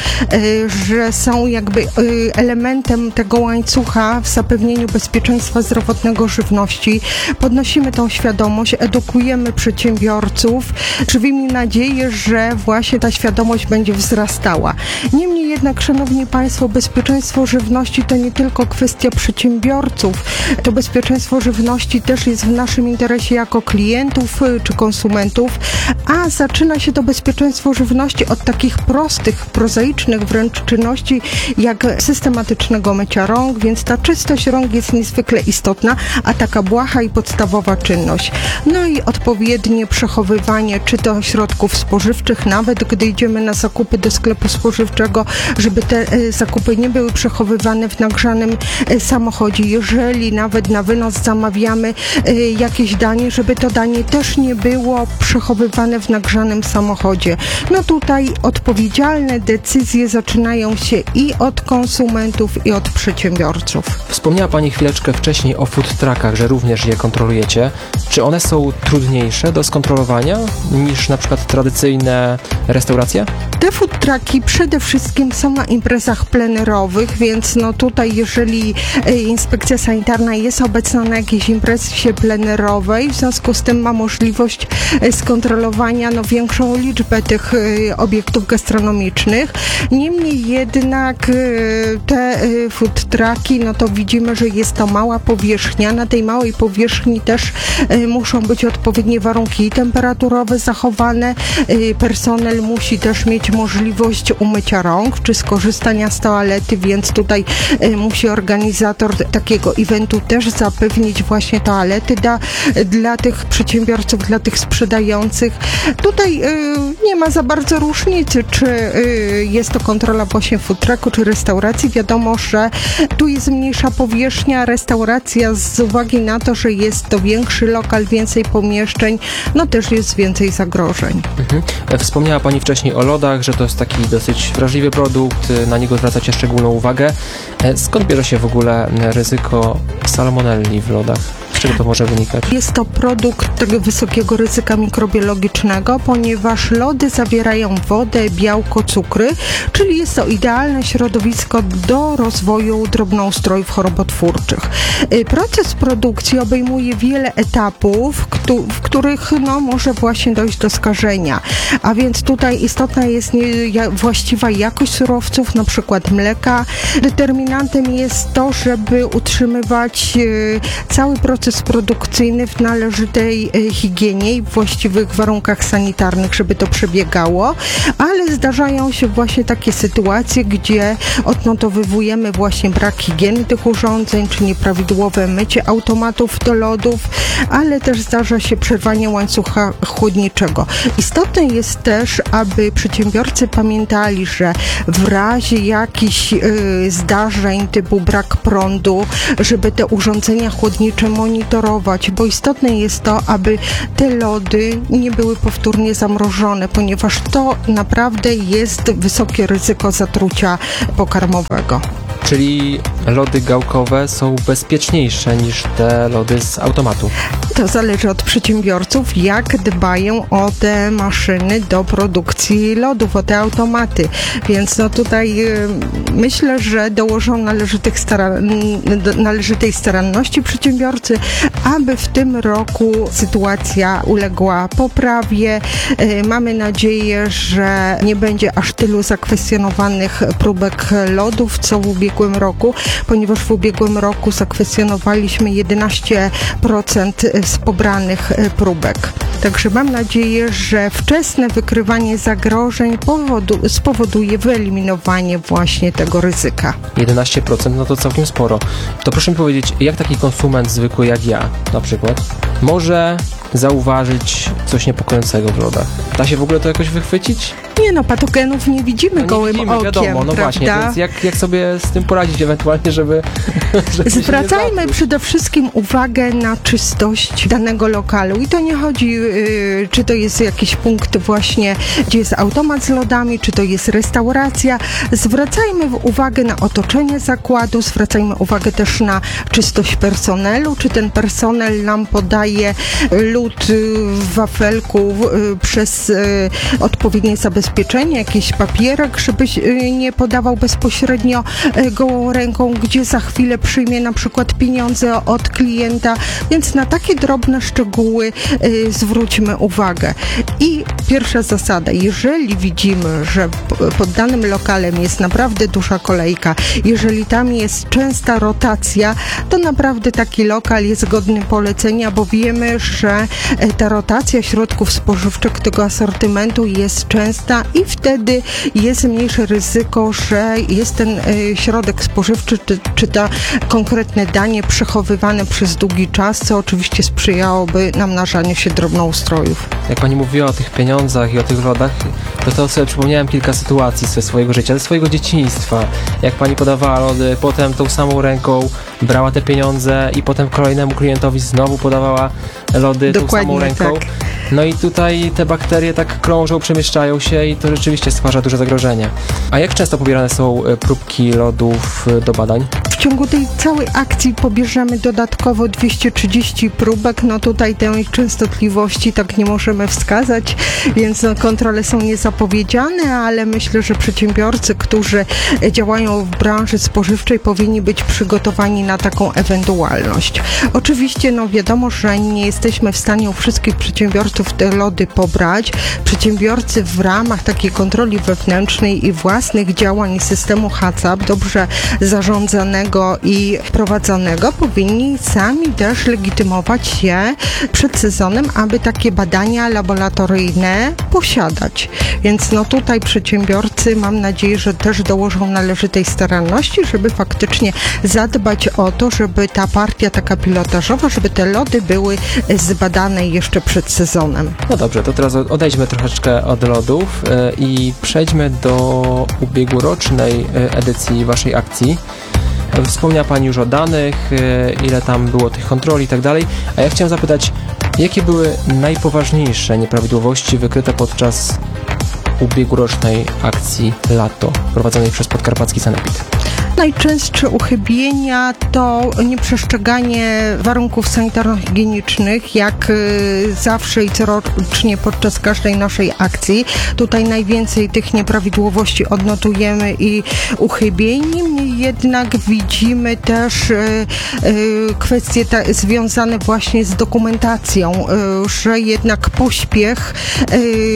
że są jakby y, elementem tego łańcucha w zapewnieniu bezpieczeństwa zdrowotnego żywności. Podnosimy tą świadomość, edukujemy przedsiębiorców, żywimy nadzieję, że właśnie ta świadomość będzie wzrastała. Niemniej jednak, szanowni państwo, bezpieczeństwo żywności to nie tylko kwestia przedsiębiorców, to bezpieczeństwo żywności też jest w naszym interesie jako klientów czy konsumentów, a zaczyna się to bezpieczeństwo żywności od takich prostych, prozaicznych wręcz czynności, jak systematycznego mycia rąk, więc ta czystość rąk jest niezwykle istotna, a taka błaha i podstawowa czynność. No i odpowiednie przechowywanie, czy to środków spożywczych, nawet gdy idziemy na zakupy do sklepu spożywczego, żeby te e, zakupy nie były przechowywane w nagrzanym e, samochodzie. Jeżeli nawet na wynos zamawiamy e, jakieś danie, żeby to danie też nie było przechowywane w nagrzanym samochodzie. No tutaj odpowiedzialne decyzje zaczynają się i od konsumentów, i od przedsiębiorców. Wspomniała Pani chwileczkę wcześniej o food truckach, że również je kontrolujecie. Czy one są trudniejsze do skontrolowania niż na przykład tradycyjne restauracje? Te food trucki przede wszystkim są na imprezach plenerowych, więc no tutaj jeżeli e, inspekcja sanitarna jest obecna na jakiejś imprezie plenerowej, w związku z tym ma możliwość e, skontrolowania no, większą liczbę tych e, obiektów gastronomicznych. Niemniej jednak e, te e, food trucki, no to widzimy, że jest to mała powierzchnia. Na tej małej powierzchni też e, muszą być odpowiednie warunki temperaturowe zachowane. E, personel musi też mieć możliwość umycia rąk, czy skorzystania z toalety, więc tutaj e, musi organizator takiego eventu też zapewnić właśnie toalety dla, dla tych przedsiębiorców, dla tych sprzedających. Tutaj e, nie ma za bardzo różnicy, czy e, jest to kontrola właśnie food trucku, czy restauracji. Wiadomo, że tu jest mniejsza powierzchnia, restauracja z uwagi na to, że jest to większy lokal, więcej pomieszczeń, no też jest więcej zagrożeń. Mhm. Wspomniała Pani wcześniej o lodach, że to jest taki dosyć wrażliwy produkt, na niego zwracacie szczególną uwagę. Skąd bierze się w ogóle ryzyko salmonelli w lodach? czego to może wynikać? Jest to produkt tego wysokiego ryzyka mikrobiologicznego, ponieważ lody zawierają wodę, białko, cukry, czyli jest to idealne środowisko do rozwoju drobnoustrojów chorobotwórczych. Proces produkcji obejmuje wiele etapów, w których no, może właśnie dojść do skażenia. A więc tutaj istotna jest nie, właściwa jakość surowców, na przykład mleka. Determinantem jest to, żeby utrzymywać cały proces produkcyjny w należytej higienie i w właściwych warunkach sanitarnych, żeby to przebiegało, ale zdarzają się właśnie takie sytuacje, gdzie odnotowujemy właśnie brak higieny tych urządzeń, czy nieprawidłowe mycie automatów do lodów, ale też zdarza się przerwanie łańcucha chłodniczego. Istotne jest też, aby przedsiębiorcy pamiętali, że w razie jakichś y, zdarzeń typu brak prądu, żeby te urządzenia chłodnicze monitorować, bo istotne jest to, aby te lody nie były powtórnie zamrożone, ponieważ to naprawdę jest wysokie ryzyko zatrucia pokarmowego. Czyli lody gałkowe są bezpieczniejsze niż te lody z automatu? To zależy od przedsiębiorców, jak dbają o te maszyny do produkcji lodów, o te automaty. Więc no tutaj y, myślę, że dołożą należytych staran- należytej staranności przedsiębiorcy, aby w tym roku sytuacja uległa poprawie. Y, mamy nadzieję, że nie będzie aż tylu zakwestionowanych próbek lodów, co w ubiegłym roku, ponieważ w ubiegłym roku zakwestionowaliśmy jedenaście procent z pobranych próbek. Także mam nadzieję, że wczesne wykrywanie zagrożeń powodu, spowoduje wyeliminowanie właśnie tego ryzyka. jedenaście procent, no to całkiem sporo. To proszę mi powiedzieć, jak taki konsument zwykły jak ja na przykład może zauważyć coś niepokojącego w lodach? Da się w ogóle to jakoś wychwycić? Nie no, patogenów nie widzimy No nie gołym widzimy, okiem, wiadomo, no prawda? właśnie, więc jak, jak sobie z tym poradzić ewentualnie, żeby... żeby się nie Zwracajmy zatruć? przede wszystkim uwagę na czystość danego lokalu i to nie chodzi, yy, czy to jest jakiś punkt właśnie, gdzie jest automat z lodami, czy to jest restauracja. Zwracajmy uwagę na otoczenie zakładu, zwracajmy uwagę też na czystość personelu, czy ten personel nam podaje lód w wafelku yy, przez yy, odpowiednie zabezpieczenie, jakiś papierek, żeby yy, nie podawał bezpośrednio yy, gołą ręką, gdzie za chwilę przyjmie na przykład pieniądze od klienta, więc na takie drobne szczegóły y, zwróćmy uwagę. I pierwsza zasada, jeżeli widzimy, że p- pod danym lokalem jest naprawdę duża kolejka, jeżeli tam jest częsta rotacja, to naprawdę taki lokal jest godny polecenia, bo wiemy, że y, ta rotacja środków spożywczych tego asortymentu jest częsta i wtedy jest mniejsze ryzyko, że jest ten y, środek spożywczy, czy, czy ta konkretne danie przechowywane przez długi czas, co oczywiście sprzyjałoby namnażaniu się drobnoustrojów. Jak pani mówiła o tych pieniądzach i o tych lodach, to to sobie przypomniałem kilka sytuacji ze swojego życia, ze swojego dzieciństwa. Jak pani podawała lody, potem tą samą ręką brała te pieniądze i potem kolejnemu klientowi znowu podawała lody tą samą ręką. Tak. No i tutaj te bakterie tak krążą, przemieszczają się i to rzeczywiście stwarza duże zagrożenie. A jak często pobierane są próbki lodów do badań? W ciągu tej całej akcji pobierzemy dodatkowo dwieście trzydzieści próbek. No tutaj tej częstotliwości tak nie możemy wskazać, więc no, kontrole są niezapowiedziane, ale myślę, że przedsiębiorcy, którzy działają w branży spożywczej, powinni być przygotowani na taką ewentualność. Oczywiście no wiadomo, że nie jesteśmy w stanie u wszystkich przedsiębiorców te lody pobrać. Przedsiębiorcy w ramach takiej kontroli wewnętrznej i własnych działań systemu H A C C P, dobrze zarządzanego i prowadzonego, powinni sami też legitymować się przed sezonem, aby takie badania laboratoryjne posiadać. Więc no tutaj przedsiębiorcy, mam nadzieję, że też dołożą należytej staranności, żeby faktycznie zadbać o to, żeby ta partia taka pilotażowa, żeby te lody były zbadane jeszcze przed sezonem. No dobrze, to teraz odejdźmy troszeczkę od lodów yy, i przejdźmy do ubiegłorocznej yy, edycji waszej akcji. Wspomniała pani już o danych, yy, ile tam było tych kontroli i tak dalej, a ja chciałem zapytać, jakie były najpoważniejsze nieprawidłowości wykryte podczas ubiegłorocznej akcji Lato, prowadzonej przez Podkarpacki Sanepid? Najczęstsze uchybienia to nieprzestrzeganie warunków sanitarno-higienicznych, jak y, zawsze i corocznie podczas każdej naszej akcji. Tutaj najwięcej tych nieprawidłowości odnotujemy i uchybień. Niemniej jednak widzimy też y, y, kwestie ta, związane właśnie z dokumentacją, y, że jednak pośpiech y,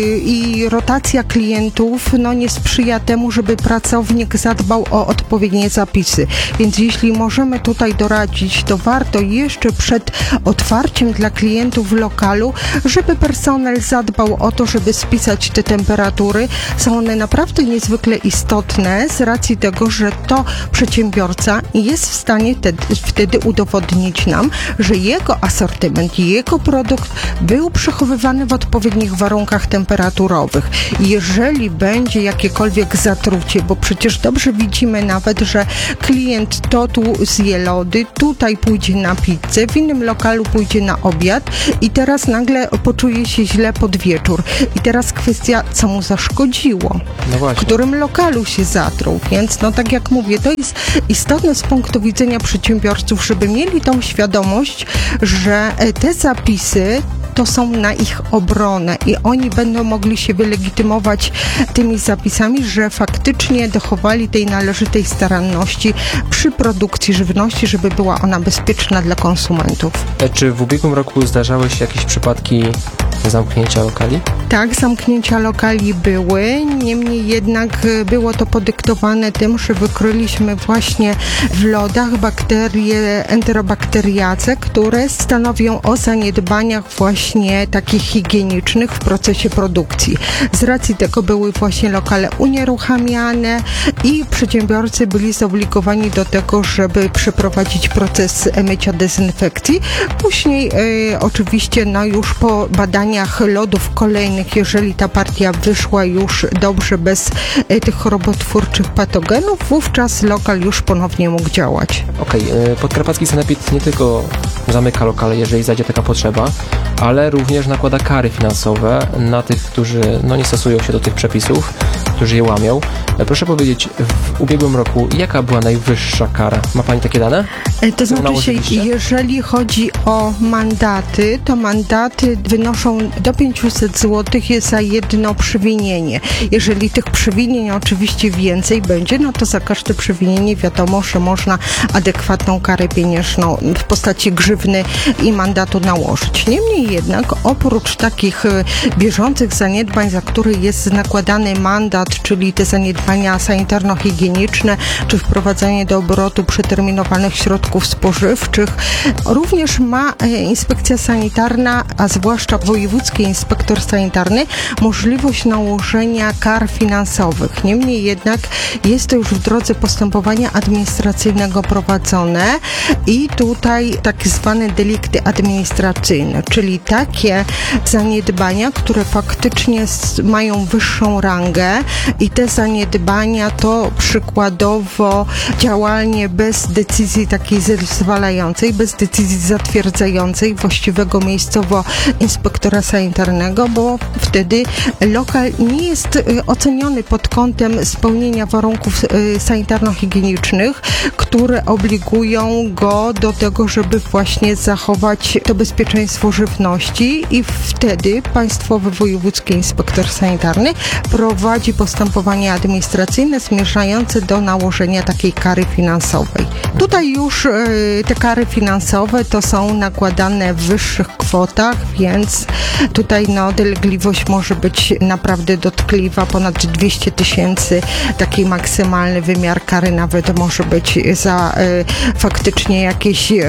i rotacja klientów no, nie sprzyja temu, żeby pracownik zadbał o odpowiednie zapisy. Więc jeśli możemy tutaj doradzić, to warto jeszcze przed otwarciem dla klientów lokalu, żeby personel zadbał o to, żeby spisać te temperatury. Są one naprawdę niezwykle istotne z racji tego, że to przedsiębiorca jest w stanie te, wtedy udowodnić nam, że jego asortyment i jego produkt był przechowywany w odpowiednich warunkach temperaturowych. Jeżeli będzie jakiekolwiek zatrucie, bo przecież dobrze widzimy nawet, że klient to tu zje lody, tutaj pójdzie na pizzę, w innym lokalu pójdzie na obiad i teraz nagle poczuje się źle pod wieczór. I teraz kwestia, co mu zaszkodziło, No w właśnie. którym lokalu się zatruł. Więc no tak jak mówię, to jest istotne z punktu widzenia przedsiębiorców, żeby mieli tą świadomość, że te zapisy to są na ich obronę i oni będą mogli się wylegitymować tymi zapisami, że faktycznie dochowali tej należytej staranności przy produkcji żywności, żeby była ona bezpieczna dla konsumentów. E, Czy w ubiegłym roku zdarzały się jakieś przypadki zamknięcia lokali? Tak, zamknięcia lokali były, niemniej jednak było to podyktowane tym, że wykryliśmy właśnie w lodach bakterie enterobakteriace, które stanowią o zaniedbaniach właśnie takich higienicznych w procesie produkcji. Z racji tego były właśnie lokale unieruchamiane i przedsiębiorcy byli zobligowani do tego, żeby przeprowadzić proces mycia dezynfekcji. Później e, oczywiście no już po badaniach lodów kolejnych, jeżeli ta partia wyszła już dobrze bez e, tych chorobotwórczych patogenów, wówczas lokal już ponownie mógł działać. Okej, okay. Podkarpacki Sanepid nie tylko zamyka lokale, jeżeli zajdzie taka potrzeba, ale również nakłada kary finansowe na tych, którzy no, nie stosują się do tych przepisów, którzy je łamią. Proszę powiedzieć, w ubiegłym roku jaka była najwyższa kara? Ma Pani takie dane? E, To znaczy się, nałożyliście? jeżeli chodzi o mandaty, to mandaty wynoszą do pięćset złotych jest za jedno przewinienie. Jeżeli tych przewinień oczywiście więcej będzie, no to za każde przewinienie wiadomo, że można adekwatną karę pieniężną w postaci grzywny i mandatu nałożyć. Niemniej jednak oprócz takich e, bieżących zaniedbań, za które jest nakładany mandat, czyli te zaniedbania sanitarno-higieniczne, czy wprowadzanie do obrotu przeterminowanych środków spożywczych, również ma e, inspekcja sanitarna, a zwłaszcza wojewódzki inspektor sanitarny, możliwość nałożenia kar finansowych. Niemniej jednak jest to już w drodze postępowania administracyjnego prowadzone i tutaj tak zwane delikty administracyjne, czyli takie zaniedbania, które faktycznie s- mają wyższą rangę i te zaniedbania to przykładowo działanie bez decyzji takiej zezwalającej, bez decyzji zatwierdzającej właściwego miejscowo inspektora sanitarnego, bo wtedy lokal nie jest y, oceniony pod kątem spełnienia warunków y, sanitarno-higienicznych, które obligują go do tego, żeby właśnie zachować to bezpieczeństwo żywności i wtedy Państwowy Wojewódzki Inspektor Sanitarny prowadzi postępowanie administracyjne zmierzające do nałożenia takiej kary finansowej. Tutaj już y, te kary finansowe to są nakładane w wyższych kwotach, więc tutaj no, dolegliwość może być naprawdę dotkliwa, ponad dwieście tysięcy, taki maksymalny wymiar kary nawet może być za y, faktycznie jakieś y,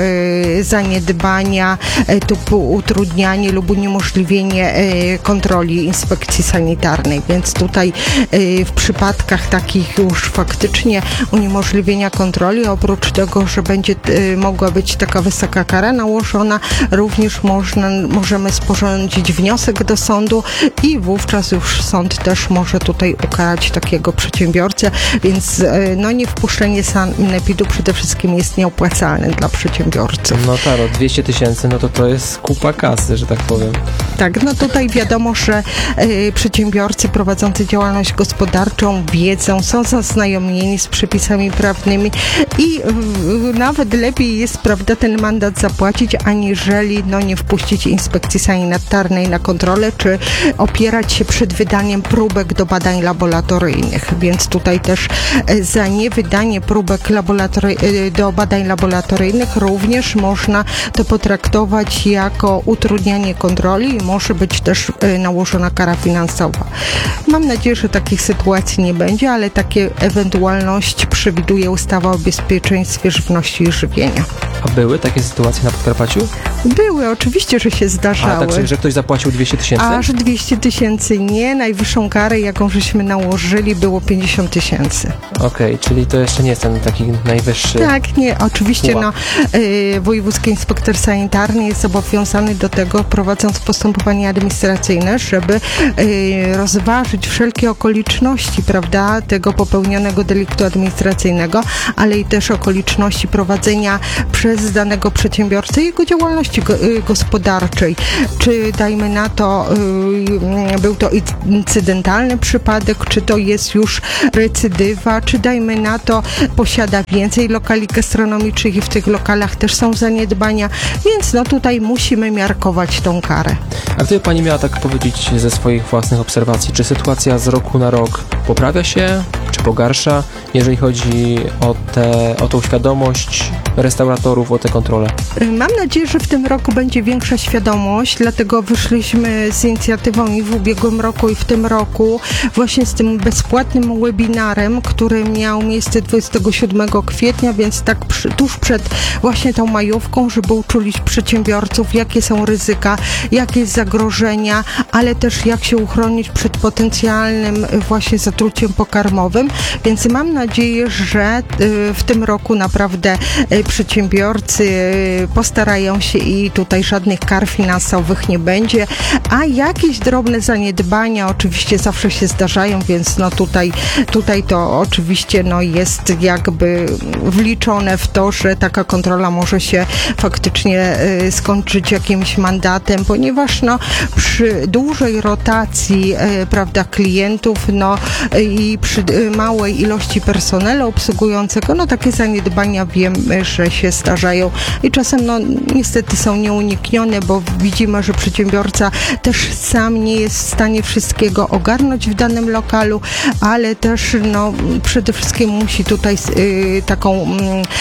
zaniedbania y, typu utrudnianie lub uniemożliwienie y, kontroli inspekcji sanitarnej, więc tutaj y, w przypadkach takich już faktycznie uniemożliwienia kontroli, oprócz tego, że będzie y, mogła być taka wysoka kara nałożona, również można, możemy sporządzić wniosek do sądu i wówczas już sąd też może tutaj ukarać takiego przedsiębiorcę, więc y, no nie wpuszczenie sanepidu przede wszystkim jest nieopłacalne dla przedsiębiorców. No tak, no dwieście tysięcy, no to to jest kupa kasy, że tak powiem. Tak, no tutaj wiadomo, że y, przedsiębiorcy prowadzący działalność gospodarczą wiedzą, są zaznajomieni z przepisami prawnymi i y, nawet lepiej jest, prawda, ten mandat zapłacić, aniżeli no, nie wpuścić inspekcji sanitarnej na kontrolę, czy opierać się przed wydaniem próbek do badań laboratoryjnych. Więc tutaj też y, za niewydanie próbek laboratory- y, do badań laboratoryjnych również można to potraktować jako utrudnianie kontroli i może być też y, nałożona kara finansowa. Mam nadzieję, że takich sytuacji nie będzie, ale takie ewentualność przewiduje ustawa o bezpieczeństwie żywności i żywienia. A były takie sytuacje na Podkarpaciu? Były, oczywiście, że się zdarzały. A tak, że, że ktoś zapłacił dwieście tysięcy? Aż dwieście tysięcy nie. Najwyższą karę, jaką żeśmy nałożyli, było pięćdziesiąt tysięcy. Okej, okay, czyli to jeszcze nie jest ten taki najwyższy... Tak, nie. Oczywiście pułap. no, y, wojewódzki inspektor sanitarny jest zobowiązany do tego, prowadząc postępowanie administracyjne, żeby y, rozważyć wszelkie okoliczności, prawda, tego popełnionego deliktu administracyjnego, ale i też okoliczności prowadzenia przez danego przedsiębiorcę jego działalności go, y, gospodarczej. Czy dajmy na to, y, był to incydentalny przypadek, czy to jest już recydywa, czy dajmy na to, posiada więcej lokali gastronomicznych i w tych lokalach też są zaniedbania, więc no tutaj musimy miarkować tą karę. A gdyby pani miała tak powiedzieć ze swoich własnych obserwacji, czy sytuacja z roku na rok poprawia się, czy pogarsza, jeżeli chodzi o, te, o tą świadomość restauratorów, o te kontrole? Mam nadzieję, że w tym roku będzie większa świadomość, dlatego wyszliśmy z inicjatywą i w ubiegłym roku, i w tym roku właśnie z tym bezpłatnym webinarem, który miał miejsce dwudziestego siódmego kwietnia, więc tak przy, tuż przed właśnie tą majówką, żeby uczulić przedsiębiorców, jakie są ryzyka, jakie jest zagrożenia, ale też jak się uchronić przed potencjalnym właśnie zatruciem pokarmowym, więc mam nadzieję, że w tym roku naprawdę przedsiębiorcy postarają się i tutaj żadnych kar finansowych nie będzie, a jakieś drobne zaniedbania oczywiście zawsze się zdarzają, więc no tutaj, tutaj to oczywiście no jest jakby wliczone w to, że taka kontrola może się faktycznie y, skończyć jakimś mandatem, ponieważ no przy dużej rotacji y, prawda, klientów no y, i przy y, małej ilości personelu obsługującego, no takie zaniedbania wiemy, że się zdarzają i czasem no niestety są nieuniknione, bo widzimy, że przedsiębiorca też sam nie jest w stanie wszystkiego ogarnąć w danym lokalu, ale też no przede wszystkim musi tutaj y, taką y,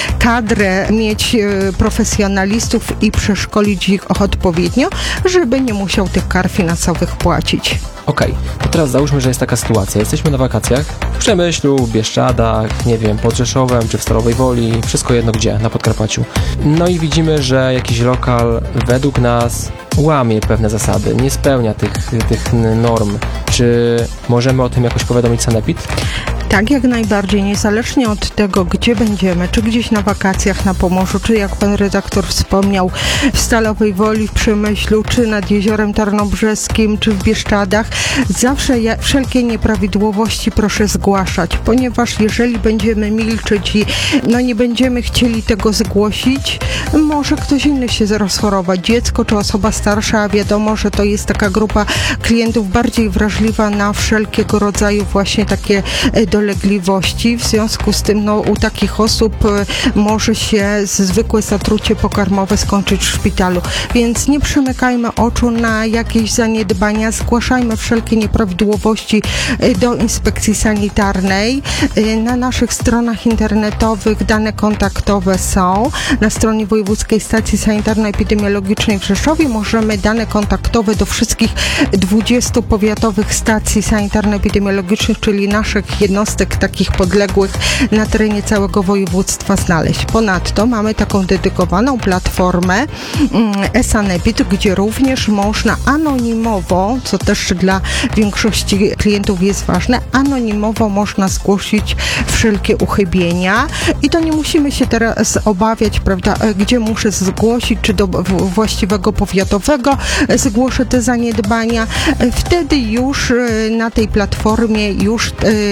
kadrę mieć y, profesjonalistów i przeszkolić ich odpowiednio, żeby nie musiał tych kar finansowych płacić. Okej, okay. To teraz załóżmy, że jest taka sytuacja. Jesteśmy na wakacjach w Przemyślu, w Bieszczadach, nie wiem, pod Rzeszowem czy w Stalowej Woli, wszystko jedno gdzie, na Podkarpaciu. No i widzimy, że jakiś lokal według nas łamie pewne zasady, nie spełnia tych, tych norm. Czy możemy o tym jakoś powiadomić sanepid? Tak, jak najbardziej, niezależnie od tego, gdzie będziemy, czy gdzieś na wakacjach na Pomorzu, czy jak pan redaktor wspomniał, w Stalowej Woli, w Przemyślu, czy nad Jeziorem Tarnobrzeskim, czy w Bieszczadach, zawsze ja, wszelkie nieprawidłowości proszę zgłaszać, ponieważ jeżeli będziemy milczeć i no nie będziemy chcieli tego zgłosić, może ktoś inny się rozchorować, dziecko czy osoba starsza, a wiadomo, że to jest taka grupa klientów bardziej wrażliwa na wszelkiego rodzaju właśnie takie dolegliwości. W związku z tym no, u takich osób może się zwykłe zatrucie pokarmowe skończyć w szpitalu. Więc nie przymykajmy oczu na jakieś zaniedbania, zgłaszajmy wszelkie nieprawidłowości do inspekcji sanitarnej. Na naszych stronach internetowych dane kontaktowe są. Na stronie Wojewódzkiej Stacji Sanitarno-Epidemiologicznej w Rzeszowie możemy dane kontaktowe do wszystkich dwudziestu powiatowych stacji sanitarno-epidemiologicznych, czyli naszych jednostek takich podległych na terenie całego województwa znaleźć. Ponadto mamy taką dedykowaną platformę e-Sanepid, gdzie również można anonimowo, co też dla większości klientów jest ważne, anonimowo można zgłosić wszelkie uchybienia i to nie musimy się teraz obawiać, prawda, gdzie muszę zgłosić, czy do właściwego powiatowego zgłoszę te zaniedbania. Wtedy już na tej platformie już te zgłoszenia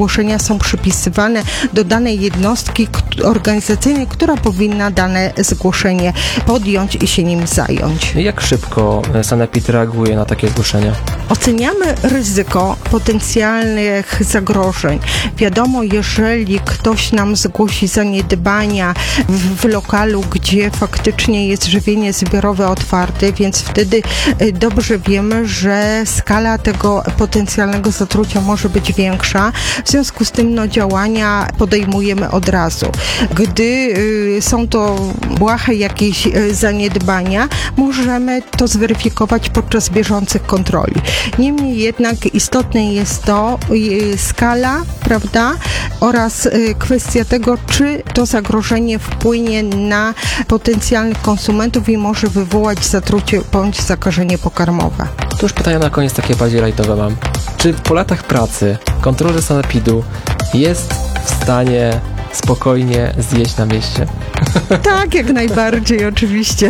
zgłoszenia są przypisywane do danej jednostki organizacyjnej, która powinna dane zgłoszenie podjąć i się nim zająć. Jak szybko sanepid reaguje na takie zgłoszenia? Oceniamy ryzyko potencjalnych zagrożeń. Wiadomo, jeżeli ktoś nam zgłosi zaniedbania w, w lokalu, gdzie faktycznie jest żywienie zbiorowe otwarte, więc wtedy dobrze wiemy, że skala tego potencjalnego zatrucia może być większa. W związku z tym no, działania podejmujemy od razu. Gdy y, są to błahe jakieś y, zaniedbania, możemy to zweryfikować podczas bieżących kontroli. Niemniej jednak istotne jest to y, skala, prawda, oraz y, kwestia tego, czy to zagrożenie wpłynie na potencjalnych konsumentów i może wywołać zatrucie bądź zakażenie pokarmowe. To już pytania na koniec takie bardziej lajtowe mam. Czy po latach pracy kontroler sanepidu jest w stanie spokojnie zjeść na mieście? Tak, jak najbardziej, oczywiście.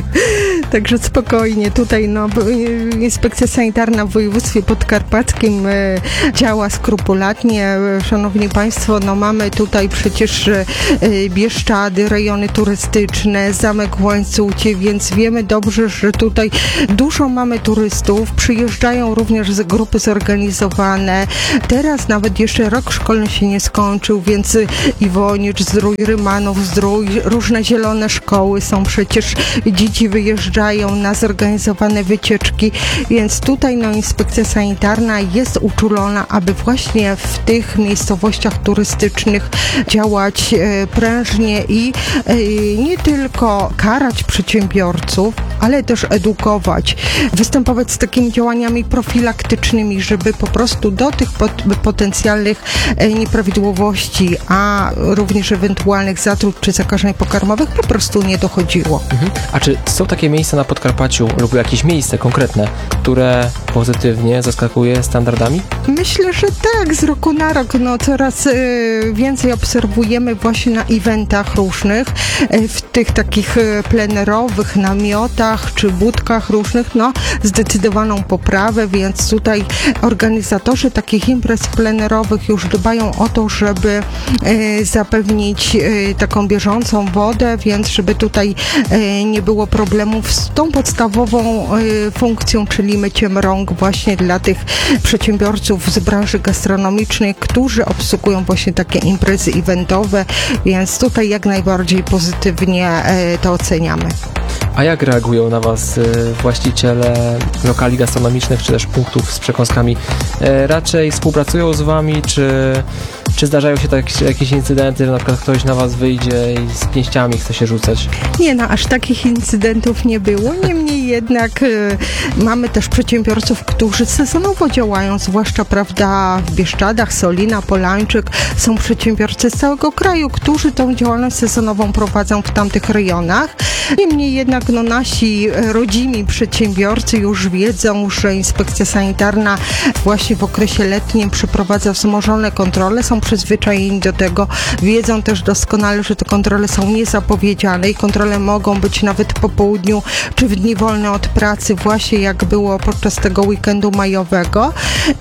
Także spokojnie. Tutaj no, inspekcja sanitarna w województwie podkarpackim e, działa skrupulatnie. E, Szanowni Państwo, no mamy tutaj przecież e, Bieszczady, rejony turystyczne, Zamek w Łańcucie, więc wiemy dobrze, że tutaj dużo mamy turystów. Przyjeżdżają również z grupy zorganizowane. Teraz nawet jeszcze rok szkolny się nie skończył, więc Iwonicz, Zdrój, Rymanów, Zdrój, różne zielone szkoły są przecież, dzieci wyjeżdżają na zorganizowane wycieczki, więc tutaj no, inspekcja sanitarna jest uczulona, aby właśnie w tych miejscowościach turystycznych działać e, prężnie i e, nie tylko karać przedsiębiorców, ale też edukować, występować z takimi działaniami profilaktycznymi, żeby po prostu do tych pot- potencjalnych e, nieprawidłowości, a również ewentualnych zatruć czy zakażeń pokarmowych po prostu nie dochodziło. Mhm. A czy są takie miejsca na Podkarpaciu lub jakieś miejsce konkretne, które pozytywnie zaskakuje standardami? Myślę, że tak, z roku na rok no, coraz y, więcej obserwujemy właśnie na eventach różnych, y, w tych takich y, plenerowych namiotach czy budkach różnych, no zdecydowaną poprawę, więc tutaj organizatorzy takich imprez plenerowych już dbają o to, żeby y, zapewnić y, taką bieżącą wodę, więc żeby tutaj y, nie było problemów z tą podstawową y, funkcją, czyli myciem rąk właśnie dla tych przedsiębiorców z branży gastronomicznej, którzy obsługują właśnie takie imprezy eventowe, więc tutaj jak najbardziej pozytywnie y, to oceniamy. A jak reagują na Was y, właściciele lokali gastronomicznych, czy też punktów z przekąskami? Y, raczej współpracują z Wami, czy, czy zdarzają się tak, jakieś incydenty, że na przykład ktoś na Was wyjdzie i z pięściami chce się rzucać? Nie, no aż takich incydentów nie było. Niemniej jednak y, mamy też przedsiębiorców, którzy sezonowo działają, zwłaszcza, prawda, w Bieszczadach, Solina, Polańczyk. Są przedsiębiorcy z całego kraju, którzy tą działalność sezonową prowadzą w tamtych rejonach. Niemniej jednak no, nasi rodzimi przedsiębiorcy już wiedzą, że inspekcja sanitarna właśnie w okresie letnim przeprowadza wzmożone kontrole, są przyzwyczajeni do tego, wiedzą też doskonale, że te kontrole są niezapowiedziane i kontrole mogą być nawet po południu czy w dni wolne od pracy, właśnie jak było podczas tego weekendu majowego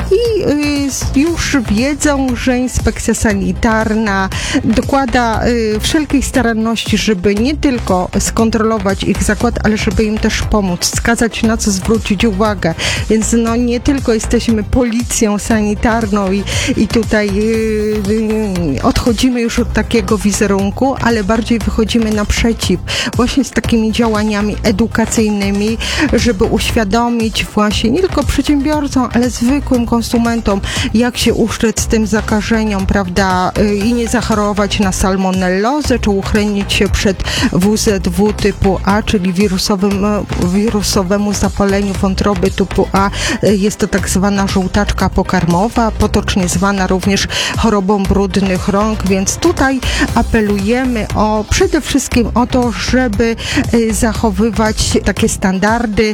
i y, już wiedzą, że inspekcja sanitarna dokłada y, wszelkiej staranności, żeby nie tylko skontrolować ich zakład, ale żeby im też pomóc, wskazać, na co zwrócić uwagę. Więc no nie tylko jesteśmy policją sanitarną i, i tutaj yy, yy, odchodzimy już od takiego wizerunku, ale bardziej wychodzimy naprzeciw właśnie z takimi działaniami edukacyjnymi, żeby uświadomić właśnie nie tylko przedsiębiorcom, ale zwykłym konsumentom, jak się ustrzec tym zakażeniom, prawda, yy, i nie zachorować na salmonellozę, czy uchronić się przed W Z W typu A, czyli wirusowym, wirusowemu zapaleniu wątroby typu A. Jest to tak zwana żółtaczka pokarmowa, potocznie zwana również chorobą brudnych rąk, więc tutaj apelujemy o przede wszystkim o to, żeby zachowywać takie standardy.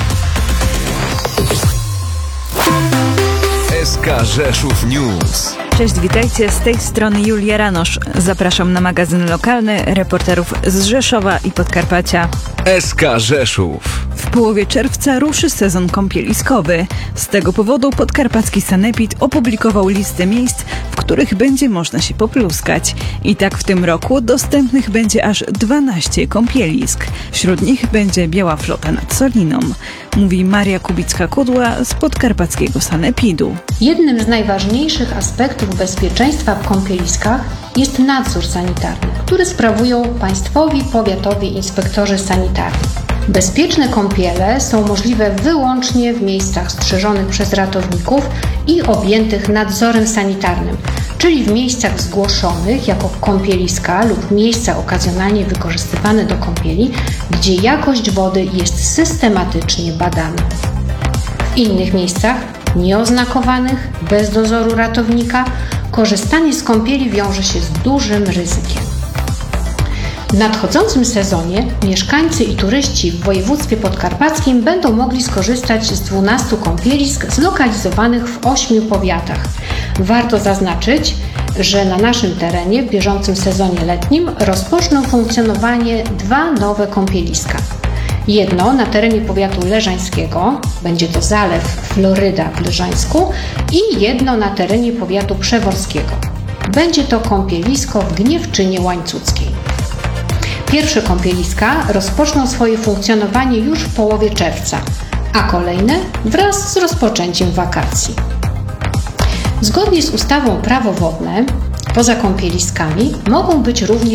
S K Rzeszów News. Cześć, witajcie, z tej strony Julia Ranosz. Zapraszam na magazyn lokalny reporterów z Rzeszowa i Podkarpacia. S K Rzeszów. W połowie czerwca ruszy sezon kąpieliskowy. Z tego powodu podkarpacki sanepid opublikował listę miejsc, w których będzie można się popluskać. I tak w tym roku dostępnych będzie aż dwanaście kąpielisk. Wśród nich będzie Biała Flota nad Soliną. Mówi Maria Kubicka-Kudła z podkarpackiego sanepidu. Jednym z najważniejszych aspektów bezpieczeństwa w kąpieliskach jest nadzór sanitarny, który sprawują państwowi powiatowi inspektorzy sanitarni. Bezpieczne kąpiele są możliwe wyłącznie w miejscach strzeżonych przez ratowników i objętych nadzorem sanitarnym, czyli w miejscach zgłoszonych jako kąpieliska lub miejsca okazjonalnie wykorzystywane do kąpieli, gdzie jakość wody jest systematycznie badana. W innych miejscach, nieoznakowanych, bez dozoru ratownika, korzystanie z kąpieli wiąże się z dużym ryzykiem. W nadchodzącym sezonie mieszkańcy i turyści w województwie podkarpackim będą mogli skorzystać z dwunastu kąpielisk zlokalizowanych w ośmiu powiatach. Warto zaznaczyć, że na naszym terenie w bieżącym sezonie letnim rozpoczną funkcjonowanie dwa nowe kąpieliska. Jedno na terenie powiatu leżańskiego, będzie to zalew Floryda w Leżańsku, i jedno na terenie powiatu przeworskiego. Będzie to kąpielisko w Gniewczynie Łańcuckiej. Pierwsze kąpieliska rozpoczną swoje funkcjonowanie już w połowie czerwca, a kolejne wraz z rozpoczęciem wakacji. Zgodnie z ustawą Prawo wodne, poza kąpieliskami mogą być również